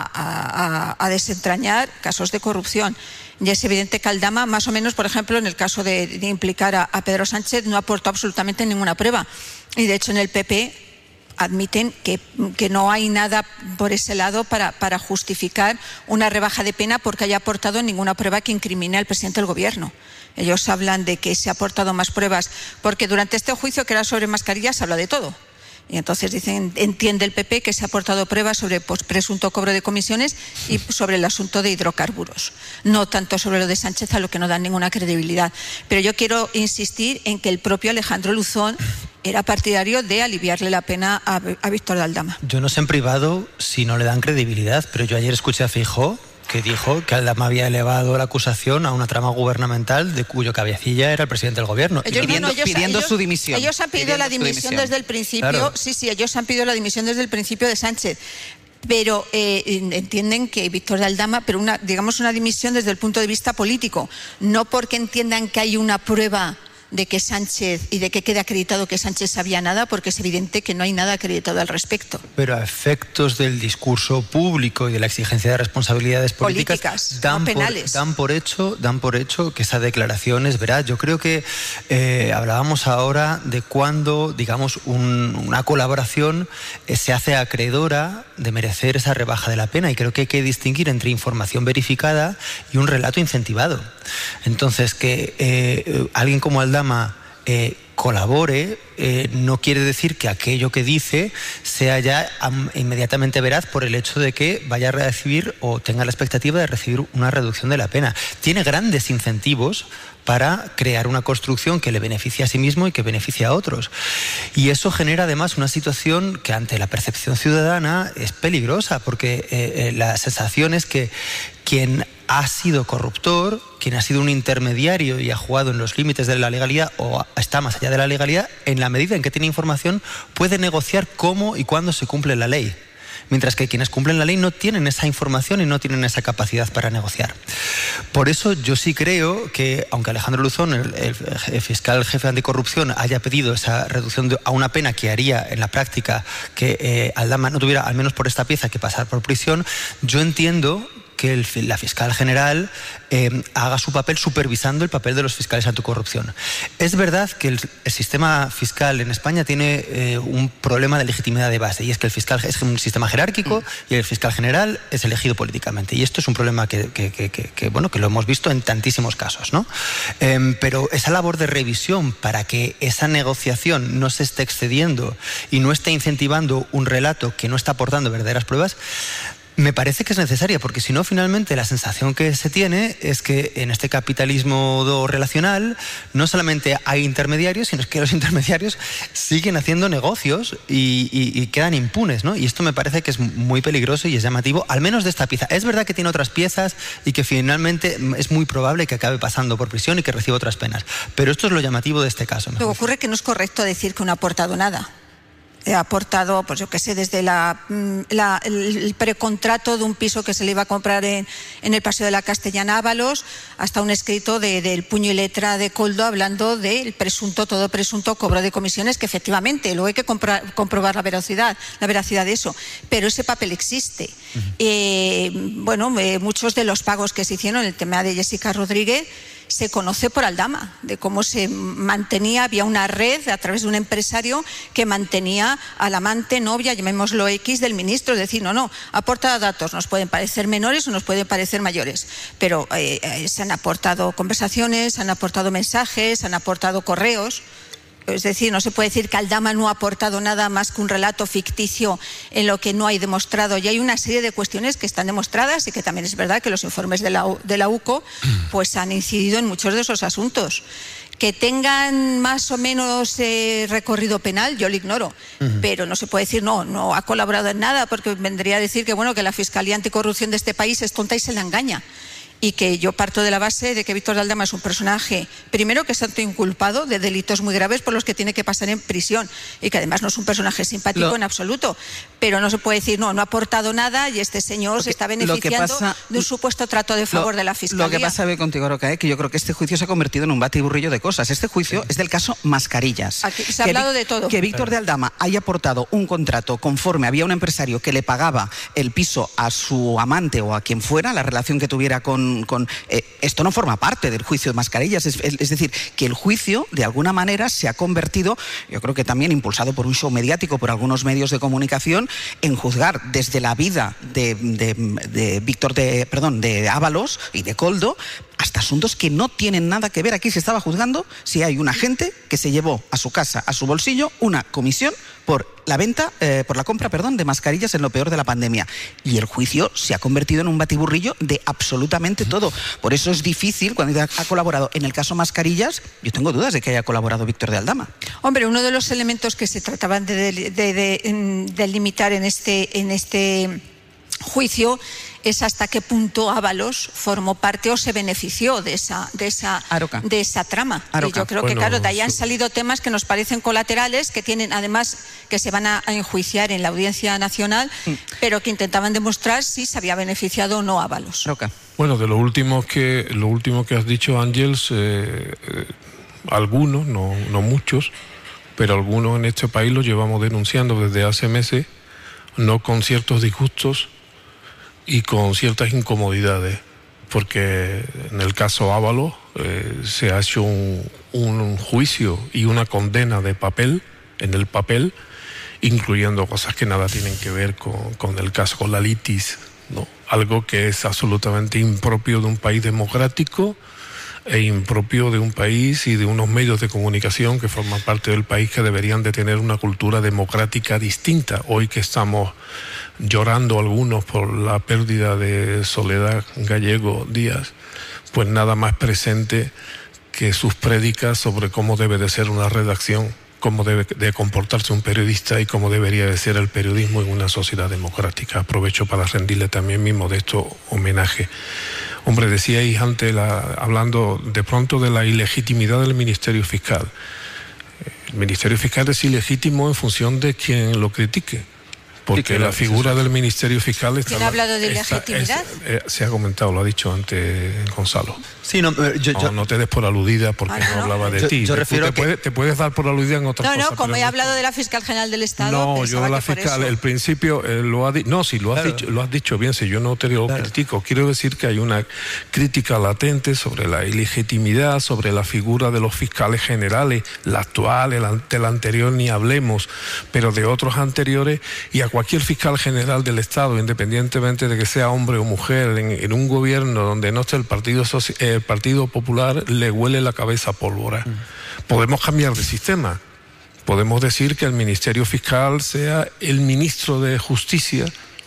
a desentrañar casos de corrupción. Y es evidente que Aldama, más o menos, por ejemplo, en el caso de implicar a Pedro Sánchez, no aportó absolutamente ninguna prueba. Y de hecho en el PP admiten que no hay nada por ese lado para justificar una rebaja de pena porque haya aportado ninguna prueba que incrimine al presidente del Gobierno. Ellos hablan de que se ha aportado más pruebas porque durante este juicio, que era sobre mascarillas, se habla de todo. Y entonces dicen, entiende el PP que se ha aportado pruebas sobre presunto cobro de comisiones y sobre el asunto de hidrocarburos. No tanto sobre lo de Sánchez, a lo que no dan ninguna credibilidad. Pero yo quiero insistir en que el propio Alejandro Luzón era partidario de aliviarle la pena a Víctor de Aldama. Yo no sé en privado si no le dan credibilidad, pero yo ayer escuché a Feijóo que dijo que Aldama había elevado la acusación a una trama gubernamental de cuyo cabecilla era el presidente del Gobierno. Pidiendo su dimisión. Ellos han pedido la dimisión desde el principio. Claro. Sí, ellos han pedido la dimisión desde el principio de Sánchez. Pero entienden que Víctor de Aldama, pero una dimisión desde el punto de vista político, no porque entiendan que hay una prueba de que Sánchez y de que quede acreditado que Sánchez sabía nada, porque es evidente que no hay nada acreditado al respecto. Pero a efectos del discurso público y de la exigencia de responsabilidades políticas dan penales. Dan por hecho que esa declaración es veraz. Yo creo que hablábamos ahora de cuando, digamos, una colaboración se hace acreedora de merecer esa rebaja de la pena, y creo que hay que distinguir entre información verificada y un relato incentivado. Entonces, que alguien como Aldama colabore no quiere decir que aquello que dice sea ya inmediatamente veraz por el hecho de que vaya a recibir o tenga la expectativa de recibir una reducción de la pena. Tiene grandes incentivos para crear una construcción que le beneficie a sí mismo y que beneficie a otros. Y eso genera además una situación que ante la percepción ciudadana es peligrosa, porque la sensación es que quien ha sido corruptor, quien ha sido un intermediario y ha jugado en los límites de la legalidad o está más allá de la legalidad, en la medida en que tiene información, puede negociar cómo y cuándo se cumple la ley. Mientras que quienes cumplen la ley no tienen esa información y no tienen esa capacidad para negociar. Por eso yo sí creo que, aunque Alejandro Luzón, el fiscal jefe anticorrupción, haya pedido esa reducción a una pena que haría en la práctica que Aldama no tuviera, al menos por esta pieza, que pasar por prisión, yo entiendo que la fiscal general haga su papel supervisando el papel de los fiscales anticorrupción. Es verdad que el sistema fiscal en España tiene un problema de legitimidad de base, y es que el fiscal es un sistema jerárquico y el fiscal general es elegido políticamente, y esto es un problema que lo hemos visto en tantísimos casos, ¿no? Pero esa labor de revisión para que esa negociación no se esté excediendo y no esté incentivando un relato que no está aportando verdaderas pruebas, Me parece que es necesaria, porque si no, finalmente la sensación que se tiene es que en este capitalismo relacional no solamente hay intermediarios, sino que los intermediarios siguen haciendo negocios y quedan impunes, ¿no? Y esto me parece que es muy peligroso y es llamativo, al menos de esta pieza. Es verdad que tiene otras piezas y que finalmente es muy probable que acabe pasando por prisión y que reciba otras penas, pero esto es lo llamativo de este caso. Lo que ocurre es que no es correcto decir que no ha aportado nada. Ha aportado, pues yo qué sé, desde el precontrato de un piso que se le iba a comprar en el Paseo de la Castellana Ábalos, hasta un escrito del puño y letra de Koldo hablando del todo presunto cobro de comisiones, que efectivamente luego hay que comprobar la veracidad de eso, pero ese papel existe. Muchos de los pagos que se hicieron en el tema de Jessica Rodríguez se conoce por Aldama, de cómo se mantenía, había una red a través de un empresario que mantenía al amante, novia, llamémoslo X, del ministro. Es decir, no, aporta datos, nos pueden parecer menores o nos pueden parecer mayores, pero se han aportado conversaciones, se han aportado mensajes, se han aportado correos. Es decir, no se puede decir que Aldama no ha aportado nada más que un relato ficticio en lo que no hay demostrado. Y hay una serie de cuestiones que están demostradas y que también es verdad que los informes de la UCO pues han incidido en muchos de esos asuntos. Que tengan más o menos recorrido penal, yo lo ignoro, pero no se puede decir no ha colaborado en nada, porque vendría a decir que la Fiscalía Anticorrupción de este país es tonta y se la engaña. Y que yo parto de la base de que Víctor de Aldama es un personaje, primero, que es inculpado de delitos muy graves por los que tiene que pasar en prisión, y que además no es un personaje simpático en absoluto, pero no se puede decir no ha aportado nada y este señor se está beneficiando de un supuesto trato de favor de la Fiscalía. Lo que pasa contigo, Roca, que yo creo que este juicio se ha convertido en un batiburrillo de cosas. Este juicio es del caso Mascarillas. Aquí se ha hablado de todo. Que Víctor de Aldama haya aportado un contrato conforme había un empresario que le pagaba el piso a su amante o a quien fuera, la relación que tuviera con esto no forma parte del juicio de Mascarillas, es decir, que el juicio de alguna manera se ha convertido, yo creo que también impulsado por un show mediático, por algunos medios de comunicación, en juzgar desde la vida de Ábalos y de Koldo hasta asuntos que no tienen nada que ver. Aquí se estaba juzgando si hay un agente que se llevó a su casa, a su bolsillo, una comisión por la compra de mascarillas en lo peor de la pandemia. Y el juicio se ha convertido en un batiburrillo de absolutamente todo. Por eso es difícil, cuando ha colaborado en el caso Mascarillas, yo tengo dudas de que haya colaborado Víctor de Aldama. Hombre, uno de los elementos que se trataban de limitar en este juicio es hasta qué punto Ábalos formó parte o se benefició de esa trama. Aroca. Y yo creo que, de ahí han salido temas que nos parecen colaterales, que tienen además que se van a enjuiciar en la Audiencia Nacional, pero que intentaban demostrar si se había beneficiado o no Ábalos. Aroca. Bueno, de lo último que has dicho, Ángels, algunos, no muchos, pero algunos en este país lo llevamos denunciando desde hace meses, no con ciertos disgustos y con ciertas incomodidades, porque en el caso Ábalos se ha hecho un juicio y una condena en el papel, incluyendo cosas que nada tienen que ver con el caso, con la litis, ¿no? Algo que es absolutamente impropio de un país democrático e impropio de un país y de unos medios de comunicación que forman parte del país, que deberían de tener una cultura democrática distinta. Hoy que estamos llorando algunos por la pérdida de Soledad Gallego Díaz, pues nada más presente que sus prédicas sobre cómo debe de ser una redacción, cómo debe de comportarse un periodista y cómo debería de ser el periodismo en una sociedad democrática. Aprovecho para rendirle también mi modesto homenaje. Hombre, decíais antes, hablando de pronto de la ilegitimidad del Ministerio Fiscal. El Ministerio Fiscal es ilegítimo en función de quien lo critique, porque la figura del Ministerio Fiscal está... ¿Quién ha hablado de ilegitimidad? Se ha comentado, lo ha dicho antes Gonzalo. Sí, no te des por aludida porque no hablaba de ti. Yo refiero te puedes dar por aludida en otras cosas. No, como he hablado de la Fiscal General del Estado... No, yo la fiscal, el principio lo ha dicho... No, si lo has dicho bien, si yo no te lo critico. Quiero decir que hay una crítica latente sobre la ilegitimidad, sobre la figura de los fiscales generales, la actual, la anterior ni hablemos, pero de otros anteriores, y a cualquier fiscal general del Estado, independientemente de que sea hombre o mujer, en un gobierno donde no esté el Partido Popular, le huele la cabeza a pólvora. Podemos cambiar de sistema. Podemos decir que el Ministerio Fiscal sea el ministro de Justicia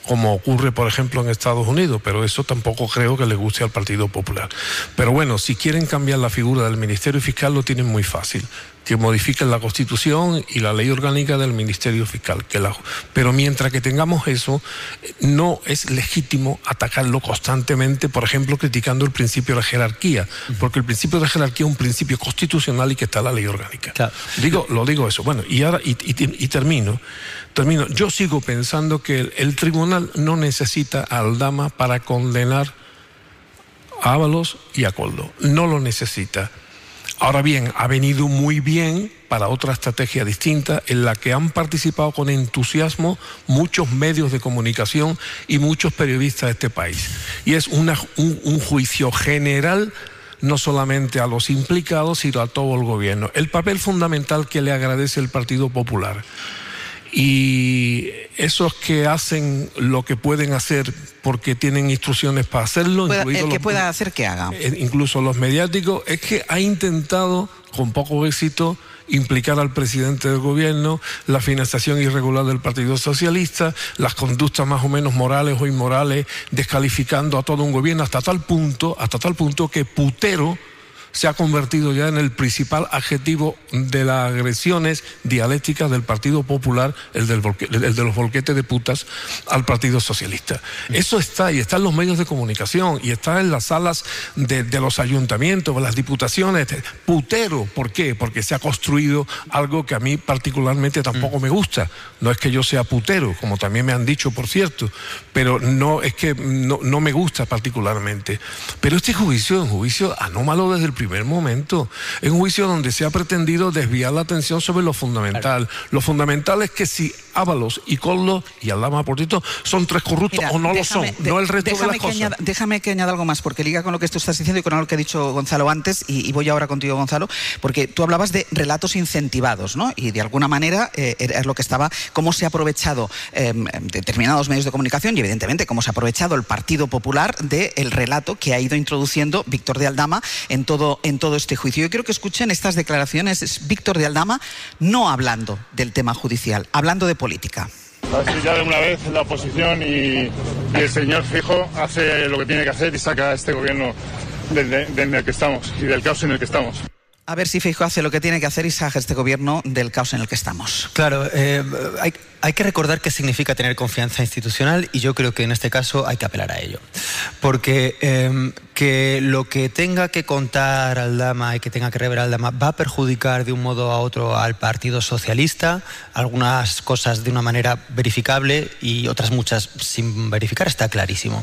como ocurre, por ejemplo, en Estados Unidos, pero eso tampoco creo que le guste al Partido Popular. Pero bueno, si quieren cambiar la figura del Ministerio Fiscal, lo tienen muy fácil, que modifiquen la Constitución y la ley orgánica del Ministerio Fiscal. Pero mientras que tengamos eso, no es legítimo atacarlo constantemente, por ejemplo, criticando el principio de jerarquía, porque el principio de jerarquía es un principio constitucional y que está en la ley orgánica. Claro. Lo digo eso. Bueno, y ahora termino. Yo sigo pensando que el tribunal no necesita a Aldama para condenar a Ábalos y a Koldo. No lo necesita. Ahora bien, ha venido muy bien para otra estrategia distinta en la que han participado con entusiasmo muchos medios de comunicación y muchos periodistas de este país. Y es un juicio general, no solamente a los implicados, sino a todo el gobierno. El papel fundamental que le agradece el Partido Popular. Y esos que hacen lo que pueden hacer porque tienen instrucciones para hacerlo, el que pueda hacer que haga, incluso los mediáticos, es que ha intentado con poco éxito implicar al presidente del gobierno, la financiación irregular del Partido Socialista, las conductas más o menos morales o inmorales, descalificando a todo un gobierno hasta tal punto que putero se ha convertido ya en el principal adjetivo de las agresiones dialécticas del Partido Popular, el de los volquetes de putas al Partido Socialista. Eso está, y está en los medios de comunicación, y está en las salas de los ayuntamientos, de las diputaciones. Putero, ¿por qué? Porque se ha construido algo que a mí particularmente tampoco me gusta. No es que yo sea putero, como también me han dicho, por cierto, pero no es que no me gusta particularmente. Pero este juicio es un juicio anómalo desde el primer momento. Es un juicio donde se ha pretendido desviar la atención sobre lo fundamental. Claro. Lo fundamental es que si Ábalos y Koldo y Aldama, por cierto, son tres corruptos. Mira, o no lo son, no el resto de las cosas. Déjame que añada algo más, porque liga con lo que tú estás diciendo y con lo que ha dicho Gonzalo antes, y voy ahora contigo, Gonzalo, porque tú hablabas de relatos incentivados, ¿no? Y de alguna manera es lo que estaba, cómo se ha aprovechado determinados medios de comunicación y evidentemente cómo se ha aprovechado el Partido Popular del relato que ha ido introduciendo Víctor de Aldama en todo este juicio. Yo quiero que escuchen estas declaraciones. Es Víctor de Aldama no hablando del tema judicial, hablando de política. A ver si ya de una vez la oposición y el señor Feijóo hace lo que tiene que hacer y saca a este gobierno del el que estamos y del caos en el que estamos. A ver si Feijóo hace lo que tiene que hacer y saca este gobierno del caos en el que estamos. Claro, hay que recordar qué significa tener confianza institucional, y yo creo que en este caso hay que apelar a ello. Porque que lo que tenga que contar Aldama y que tenga que revelar Aldama va a perjudicar de un modo a otro al Partido Socialista, algunas cosas de una manera verificable y otras muchas sin verificar, está clarísimo.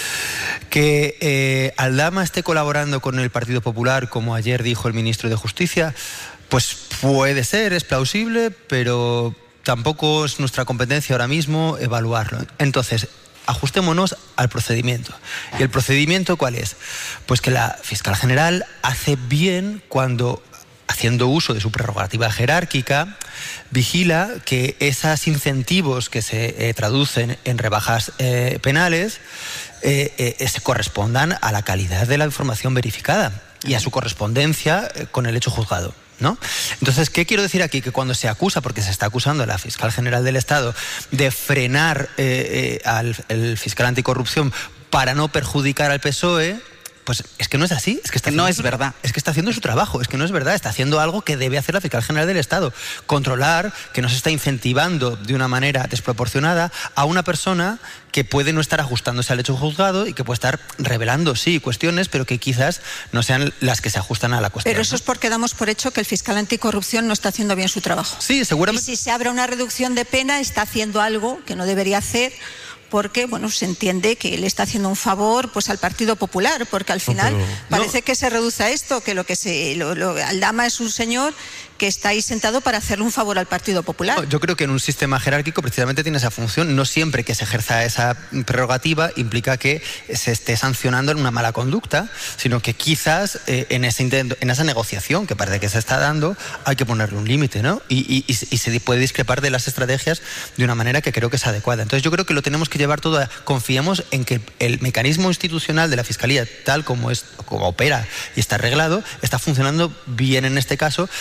Que Aldama esté colaborando con el Partido Popular, como ayer dijo el ministro de Justicia, pues puede ser, es plausible, pero tampoco es nuestra competencia ahora mismo evaluarlo. Entonces, ajustémonos al procedimiento. ¿Y el procedimiento cuál es? Pues que la fiscal general hace bien cuando, haciendo uso de su prerrogativa jerárquica, vigila que esos incentivos que se traducen en rebajas penales se correspondan a la calidad de la información verificada y a su correspondencia con el hecho juzgado, ¿no? Entonces, ¿qué quiero decir aquí? Que cuando se acusa, porque se está acusando a la fiscal general del Estado de frenar al fiscal anticorrupción para no perjudicar al PSOE, pues es que no es así, es que no es verdad. Es que está haciendo su trabajo, es que no es verdad, está haciendo algo que debe hacer la fiscal general del Estado, controlar que no se está incentivando de una manera desproporcionada a una persona que puede no estar ajustándose al hecho juzgado y que puede estar revelando, sí, cuestiones, pero que quizás no sean las que se ajustan a la cuestión. Pero eso es porque damos por hecho que el fiscal anticorrupción no está haciendo bien su trabajo. Sí, seguramente. Y si se abre una reducción de pena, está haciendo algo que no debería hacer, porque bueno, se entiende que le está haciendo un favor pues al Partido Popular, porque al final parece que se reduce a esto, que Aldama es un señor que está ahí sentado para hacerle un favor al Partido Popular. Yo creo que en un sistema jerárquico precisamente tiene esa función. No siempre que se ejerza esa prerrogativa implica que se esté sancionando en una mala conducta, sino que quizás en ese intento, en esa negociación que parece que se está dando, hay que ponerle un límite, ¿no? Y se puede discrepar de las estrategias de una manera que creo que es adecuada. Entonces yo creo que lo tenemos que llevar todo confiemos en que el mecanismo institucional de la Fiscalía, tal como opera y está arreglado, está funcionando bien en este caso, sin sospechar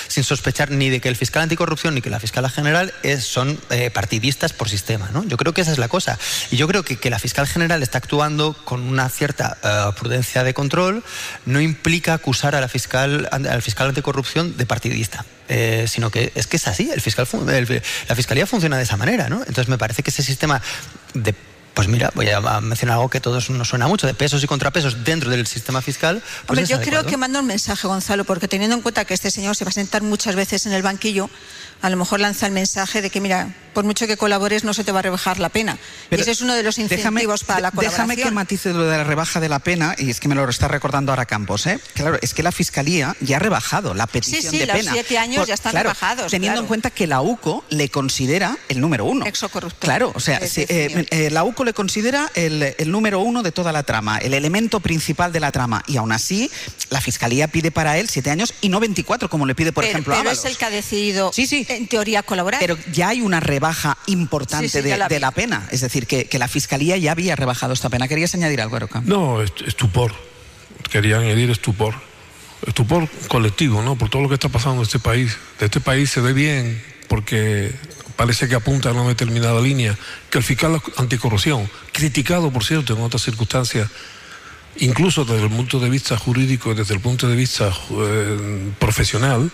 sospechar ni de que el fiscal anticorrupción ni que la fiscala general son partidistas por sistema, ¿no? Yo creo que esa es la cosa. Y yo creo que la fiscal general está actuando con una cierta prudencia de control, no implica acusar al fiscal anticorrupción de partidista. Sino que es así, la fiscalía funciona de esa manera, ¿no? Entonces me parece que ese sistema de, pues mira, voy a mencionar algo que a todos nos suena mucho, de pesos y contrapesos dentro del sistema fiscal. Pues hombre, yo creo que manda un mensaje, Gonzalo, porque teniendo en cuenta que este señor se va a sentar muchas veces en el banquillo, a lo mejor lanza el mensaje de que, mira, por mucho que colabores no se te va a rebajar la pena. Pero y ese es uno de los incentivos para la colaboración. Déjame que matice lo de la rebaja de la pena, y es que me lo está recordando ahora Campos, ¿eh? Claro, es que la Fiscalía ya ha rebajado la petición de pena. Sí, los 7 años ya están rebajados. Teniendo en cuenta que la UCO le considera el número 1. Exocorrupto. Claro, o sea, la UCO le considera el número 1 de toda la trama, el elemento principal de la trama, y aún así la Fiscalía pide para él 7 años y no 24, como le pide, por ejemplo, a Ábalos. Pero es el que ha decidido, en teoría, colaborar. Pero ya hay una rebaja importante de la pena. Es decir, que la Fiscalía ya había rebajado esta pena. ¿Querías añadir algo, Eroca? No, estupor. Quería añadir estupor. Estupor colectivo, ¿no? Por todo lo que está pasando en este país. De este país se ve bien porque parece que apunta a una determinada línea. Que el fiscal anticorrupción, criticado, por cierto, en otras circunstancias, incluso desde el punto de vista jurídico y desde el punto de vista profesional,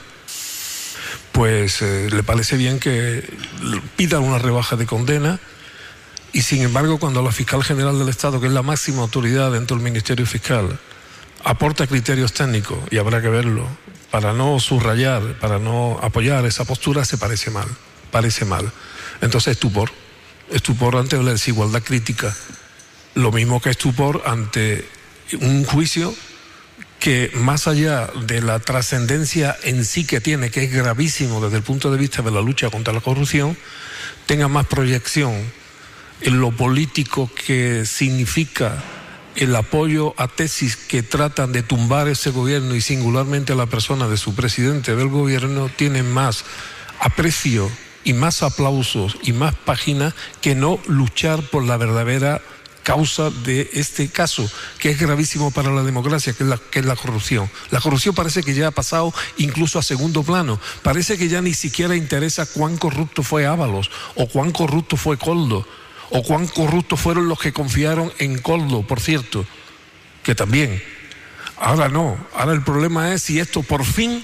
pues le parece bien que pidan una rebaja de condena, y sin embargo cuando la fiscal general del Estado, que es la máxima autoridad dentro del Ministerio Fiscal, aporta criterios técnicos, y habrá que verlo, para no subrayar, para no apoyar esa postura, se parece mal. Entonces estupor ante la desigualdad crítica, lo mismo que estupor ante un juicio que, más allá de la trascendencia en sí que tiene, que es gravísimo desde el punto de vista de la lucha contra la corrupción, tenga más proyección en lo político que significa el apoyo a tesis que tratan de tumbar ese gobierno, y singularmente a la persona de su presidente del gobierno, tiene más aprecio y más aplausos y más páginas que no luchar por la verdadera causa de este caso, que es gravísimo para la democracia, que es la corrupción. La corrupción parece que ya ha pasado incluso a segundo plano. Parece que ya ni siquiera interesa cuán corrupto fue Ábalos, o cuán corrupto fue Koldo, o cuán corruptos fueron los que confiaron en Koldo, por cierto, que también. Ahora no, ahora el problema es si esto por fin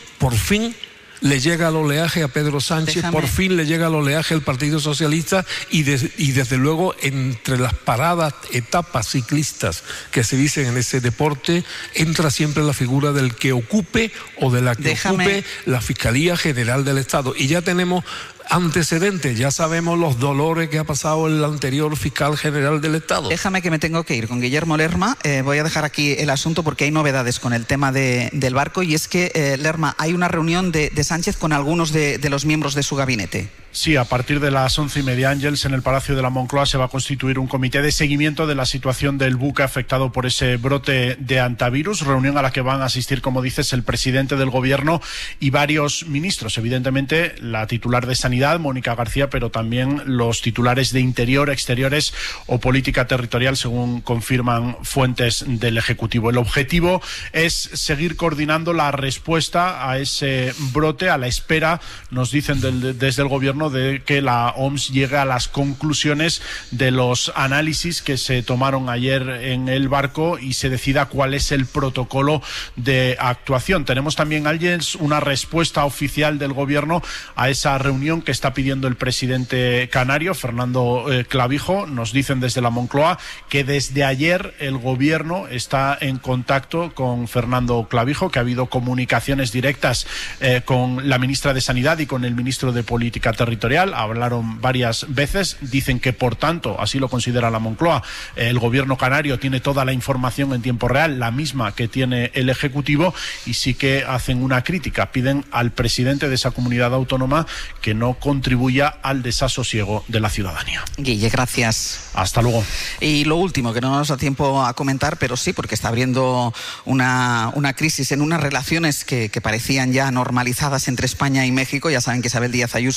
le llega al oleaje a Pedro Sánchez, por fin le llega al oleaje al Partido Socialista, y desde luego entre las paradas etapas ciclistas que se dicen en ese deporte entra siempre la figura del que ocupe o de la que ocupe la Fiscalía General del Estado. Y ya tenemos antecedentes, ya sabemos los dolores que ha pasado el anterior fiscal general del Estado. Déjame, que me tengo que ir con Guillermo Lerma. Voy a dejar aquí el asunto porque hay novedades con el tema del barco, y es que, Lerma, hay una reunión de Sánchez con algunos de los miembros de su gabinete. Sí, a partir de las 11:30, Ángels, en el Palacio de la Moncloa se va a constituir un comité de seguimiento de la situación del buque afectado por ese brote de hantavirus, reunión a la que van a asistir, como dices, el presidente del gobierno y varios ministros, evidentemente la titular de Sanidad, Mónica García, pero también los titulares de Interior, Exteriores o Política Territorial, según confirman fuentes del Ejecutivo. El objetivo es seguir coordinando la respuesta a ese brote, a la espera, nos dicen desde el gobierno, de que la OMS llegue a las conclusiones de los análisis que se tomaron ayer en el barco y se decida cuál es el protocolo de actuación. Tenemos también, Ángels, una respuesta oficial del gobierno a esa reunión que está pidiendo el presidente canario, Fernando Clavijo. Nos dicen desde la Moncloa que desde ayer el gobierno está en contacto con Fernando Clavijo, que ha habido comunicaciones directas con la ministra de Sanidad y con el ministro de Política Territorial. Hablaron varias veces, dicen que por tanto, así lo considera la Moncloa, el gobierno canario tiene toda la información en tiempo real, la misma que tiene el Ejecutivo, y sí que hacen una crítica, piden al presidente de esa comunidad autónoma que no contribuya al desasosiego de la ciudadanía. Guille, gracias. Hasta luego. Y lo último, que no nos da tiempo a comentar, pero sí, porque está abriendo una crisis en unas relaciones que parecían ya normalizadas entre España y México. Ya saben que Isabel Díaz Ayuso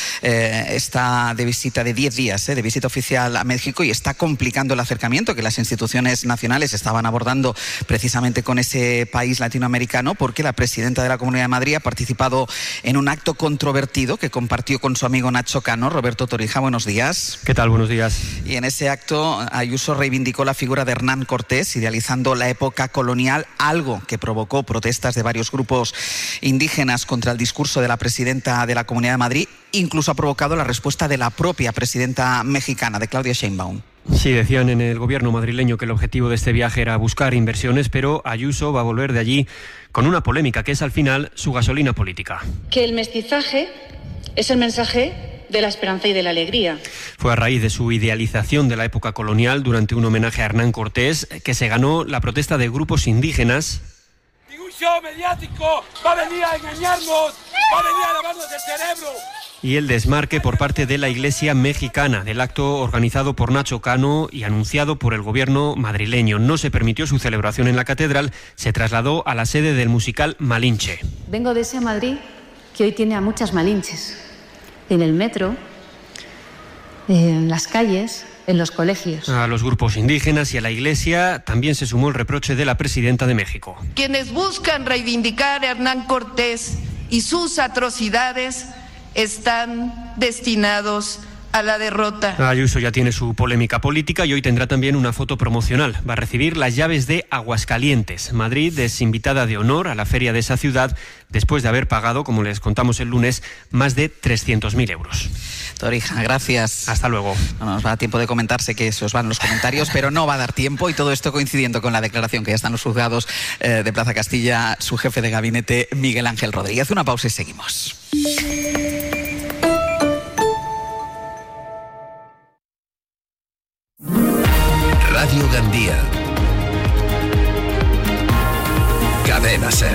está de visita de 10 días, de visita oficial a México, y está complicando el acercamiento que las instituciones nacionales estaban abordando precisamente con ese país latinoamericano, porque la presidenta de la Comunidad de Madrid ha participado en un acto controvertido que compartió con su amigo Nacho Cano. Roberto Torija, buenos días. ¿Qué tal? Buenos días. Y en ese acto Ayuso reivindicó la figura de Hernán Cortés, idealizando la época colonial, algo que provocó protestas de varios grupos indígenas contra el discurso de la presidenta de la Comunidad de Madrid. Incluso ha provocado la respuesta de la propia presidenta mexicana, de Claudia Sheinbaum. Sí, decían en el gobierno madrileño que el objetivo de este viaje era buscar inversiones, pero Ayuso va a volver de allí con una polémica que es al final su gasolina política. Que el mestizaje es el mensaje de la esperanza y de la alegría. Fue a raíz de su idealización de la época colonial durante un homenaje a Hernán Cortés que se ganó la protesta de grupos indígenas. Ningún show mediático va a venir a engañarnos, va a venir a lavarnos el cerebro. Y el desmarque por parte de la Iglesia mexicana del acto organizado por Nacho Cano y anunciado por el gobierno madrileño. No se permitió su celebración en la catedral, se trasladó a la sede del musical Malinche. Vengo de ese Madrid que hoy tiene a muchas Malinches. En el metro, en las calles, en los colegios. A los grupos indígenas y a la Iglesia también se sumó el reproche de la presidenta de México. Quienes buscan reivindicar a Hernán Cortés y sus atrocidades están destinados a la derrota. Ayuso ya tiene su polémica política y hoy tendrá también una foto promocional. Va a recibir las llaves de Aguascalientes. Madrid es invitada de honor a la feria de esa ciudad después de haber pagado, como les contamos el lunes, más de 300.000 euros. Torija, gracias. Hasta luego. No nos va a dar tiempo de comentar, sé que se os van los comentarios, pero no va a dar tiempo, y todo esto coincidiendo con la declaración que ya están los juzgados de Plaza Castilla, su jefe de gabinete, Miguel Ángel Rodríguez. Una pausa y seguimos. Radio Gandía. Cadena SER.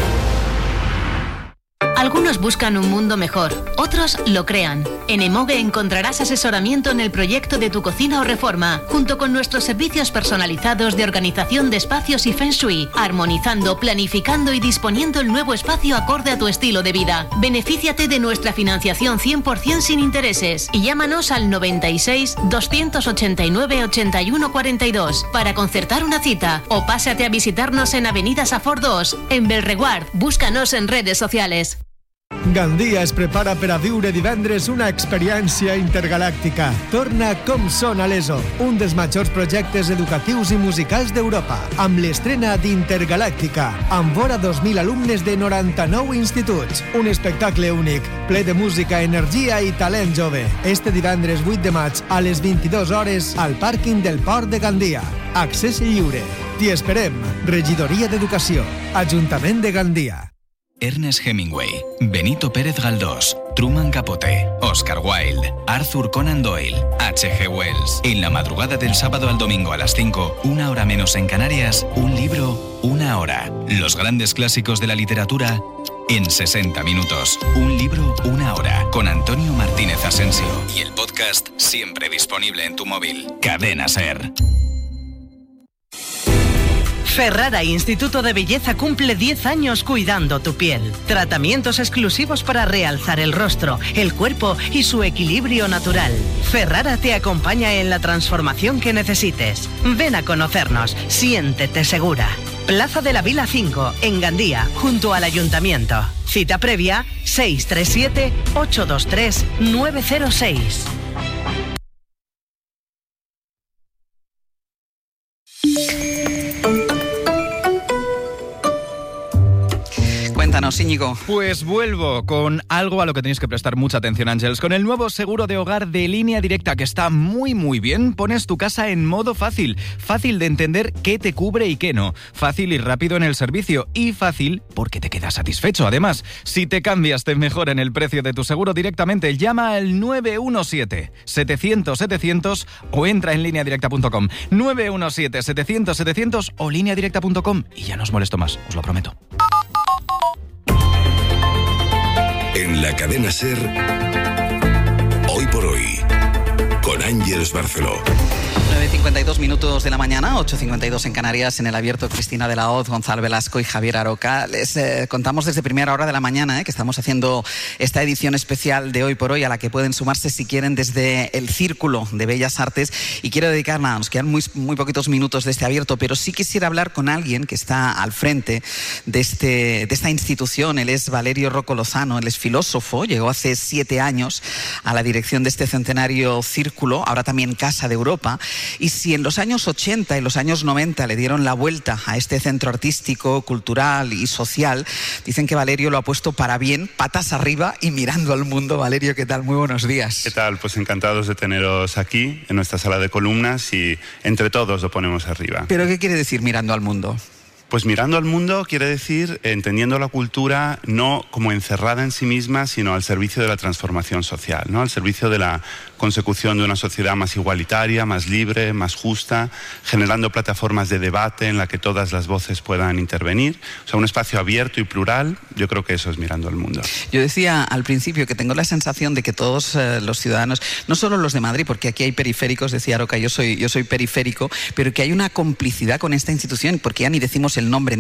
Algunos buscan un mundo mejor, otros lo crean. En Emoge encontrarás asesoramiento en el proyecto de tu cocina o reforma, junto con nuestros servicios personalizados de organización de espacios y Feng Shui, armonizando, planificando y disponiendo el nuevo espacio acorde a tu estilo de vida. Benefíciate de nuestra financiación 100% sin intereses y llámanos al 96 289 81 42 para concertar una cita, o pásate a visitarnos en Avenida Safor 2, en Belreguard. Búscanos en redes sociales. Gandia es prepara per a viure divendres una experiència intergalàctica. Torna Com són a l'ESO, un dels majors projectes educatius i musicals d'Europa, amb l'estrena d'Intergalàctica, amb vora 2.000 alumnes de 99 instituts. Un espectacle únic, ple de música, energia i talent jove. Este divendres 8 de maig a les 22 hores al pàrquing del Port de Gandia. Accés lliure. T'hi esperem. Regidoria d'Educació. Ajuntament de Gandia. Ernest Hemingway, Benito Pérez Galdós, Truman Capote, Oscar Wilde, Arthur Conan Doyle, H.G. Wells. En la madrugada del sábado al domingo a las 5, una hora menos en Canarias, un libro, una hora. Los grandes clásicos de la literatura en 60 minutos. Un libro, una hora. Con Antonio Martínez Asensio. Y el podcast siempre disponible en tu móvil. Cadena SER. Ferrara Instituto de Belleza cumple 10 años cuidando tu piel. Tratamientos exclusivos para realzar el rostro, el cuerpo y su equilibrio natural. Ferrara te acompaña en la transformación que necesites. Ven a conocernos, siéntete segura. Plaza de la Vila 5, en Gandía, junto al Ayuntamiento. Cita previa 637-823-906. Cuéntanos, Íñigo. Pues vuelvo con algo a lo que tenéis que prestar mucha atención, Ángels. Con el nuevo seguro de hogar de Línea Directa, que está muy bien, pones tu casa en modo fácil. Fácil de entender qué te cubre y qué no. Fácil y rápido en el servicio. Y fácil porque te quedas satisfecho. Además, si te cambias, te mejoran el precio de tu seguro directamente. Llama al 917-700-700 o entra en lineadirecta.com. 917-700-700 o lineadirecta.com. Y ya no os molesto más, os lo prometo. En la cadena SER, hoy por hoy, con Ángeles Barceló. 9:52 de la mañana, 8:52 en Canarias, en el abierto Cristina de la Hoz, Gonzalo Velasco y Javier Aroca. Les contamos desde primera hora de la mañana que estamos haciendo esta edición especial de Hoy por Hoy, a la que pueden sumarse si quieren desde el Círculo de Bellas Artes. Y quiero dedicar, nos quedan muy poquitos minutos de este abierto, pero sí quisiera hablar con alguien que está al frente de esta institución. Él es Valerio Rocco Lozano, él es filósofo, llegó hace 7 años a la dirección de este centenario Círculo, ahora también Casa de Europa. Y si en los años 80 y los años 90 le dieron la vuelta a este centro artístico, cultural y social, dicen que Valerio lo ha puesto para bien, patas arriba y mirando al mundo. Valerio, ¿qué tal? Muy buenos días. ¿Qué tal? Pues encantados de teneros aquí, en nuestra sala de columnas, y entre todos lo ponemos arriba. ¿Pero qué quiere decir mirando al mundo? Pues mirando al mundo quiere decir entendiendo la cultura no como encerrada en sí misma, sino al servicio de la transformación social, ¿no? Al servicio de la consecución de una sociedad más igualitaria, más libre, más justa, generando plataformas de debate en la que todas las voces puedan intervenir. O sea, un espacio abierto y plural. Yo creo que eso es mirando al mundo. Yo decía al principio que tengo la sensación de que todos los ciudadanos, no solo los de Madrid, porque aquí hay periféricos, decía Aroca, yo soy periférico, pero que hay una complicidad con esta institución, porque ya ni decimos el nombre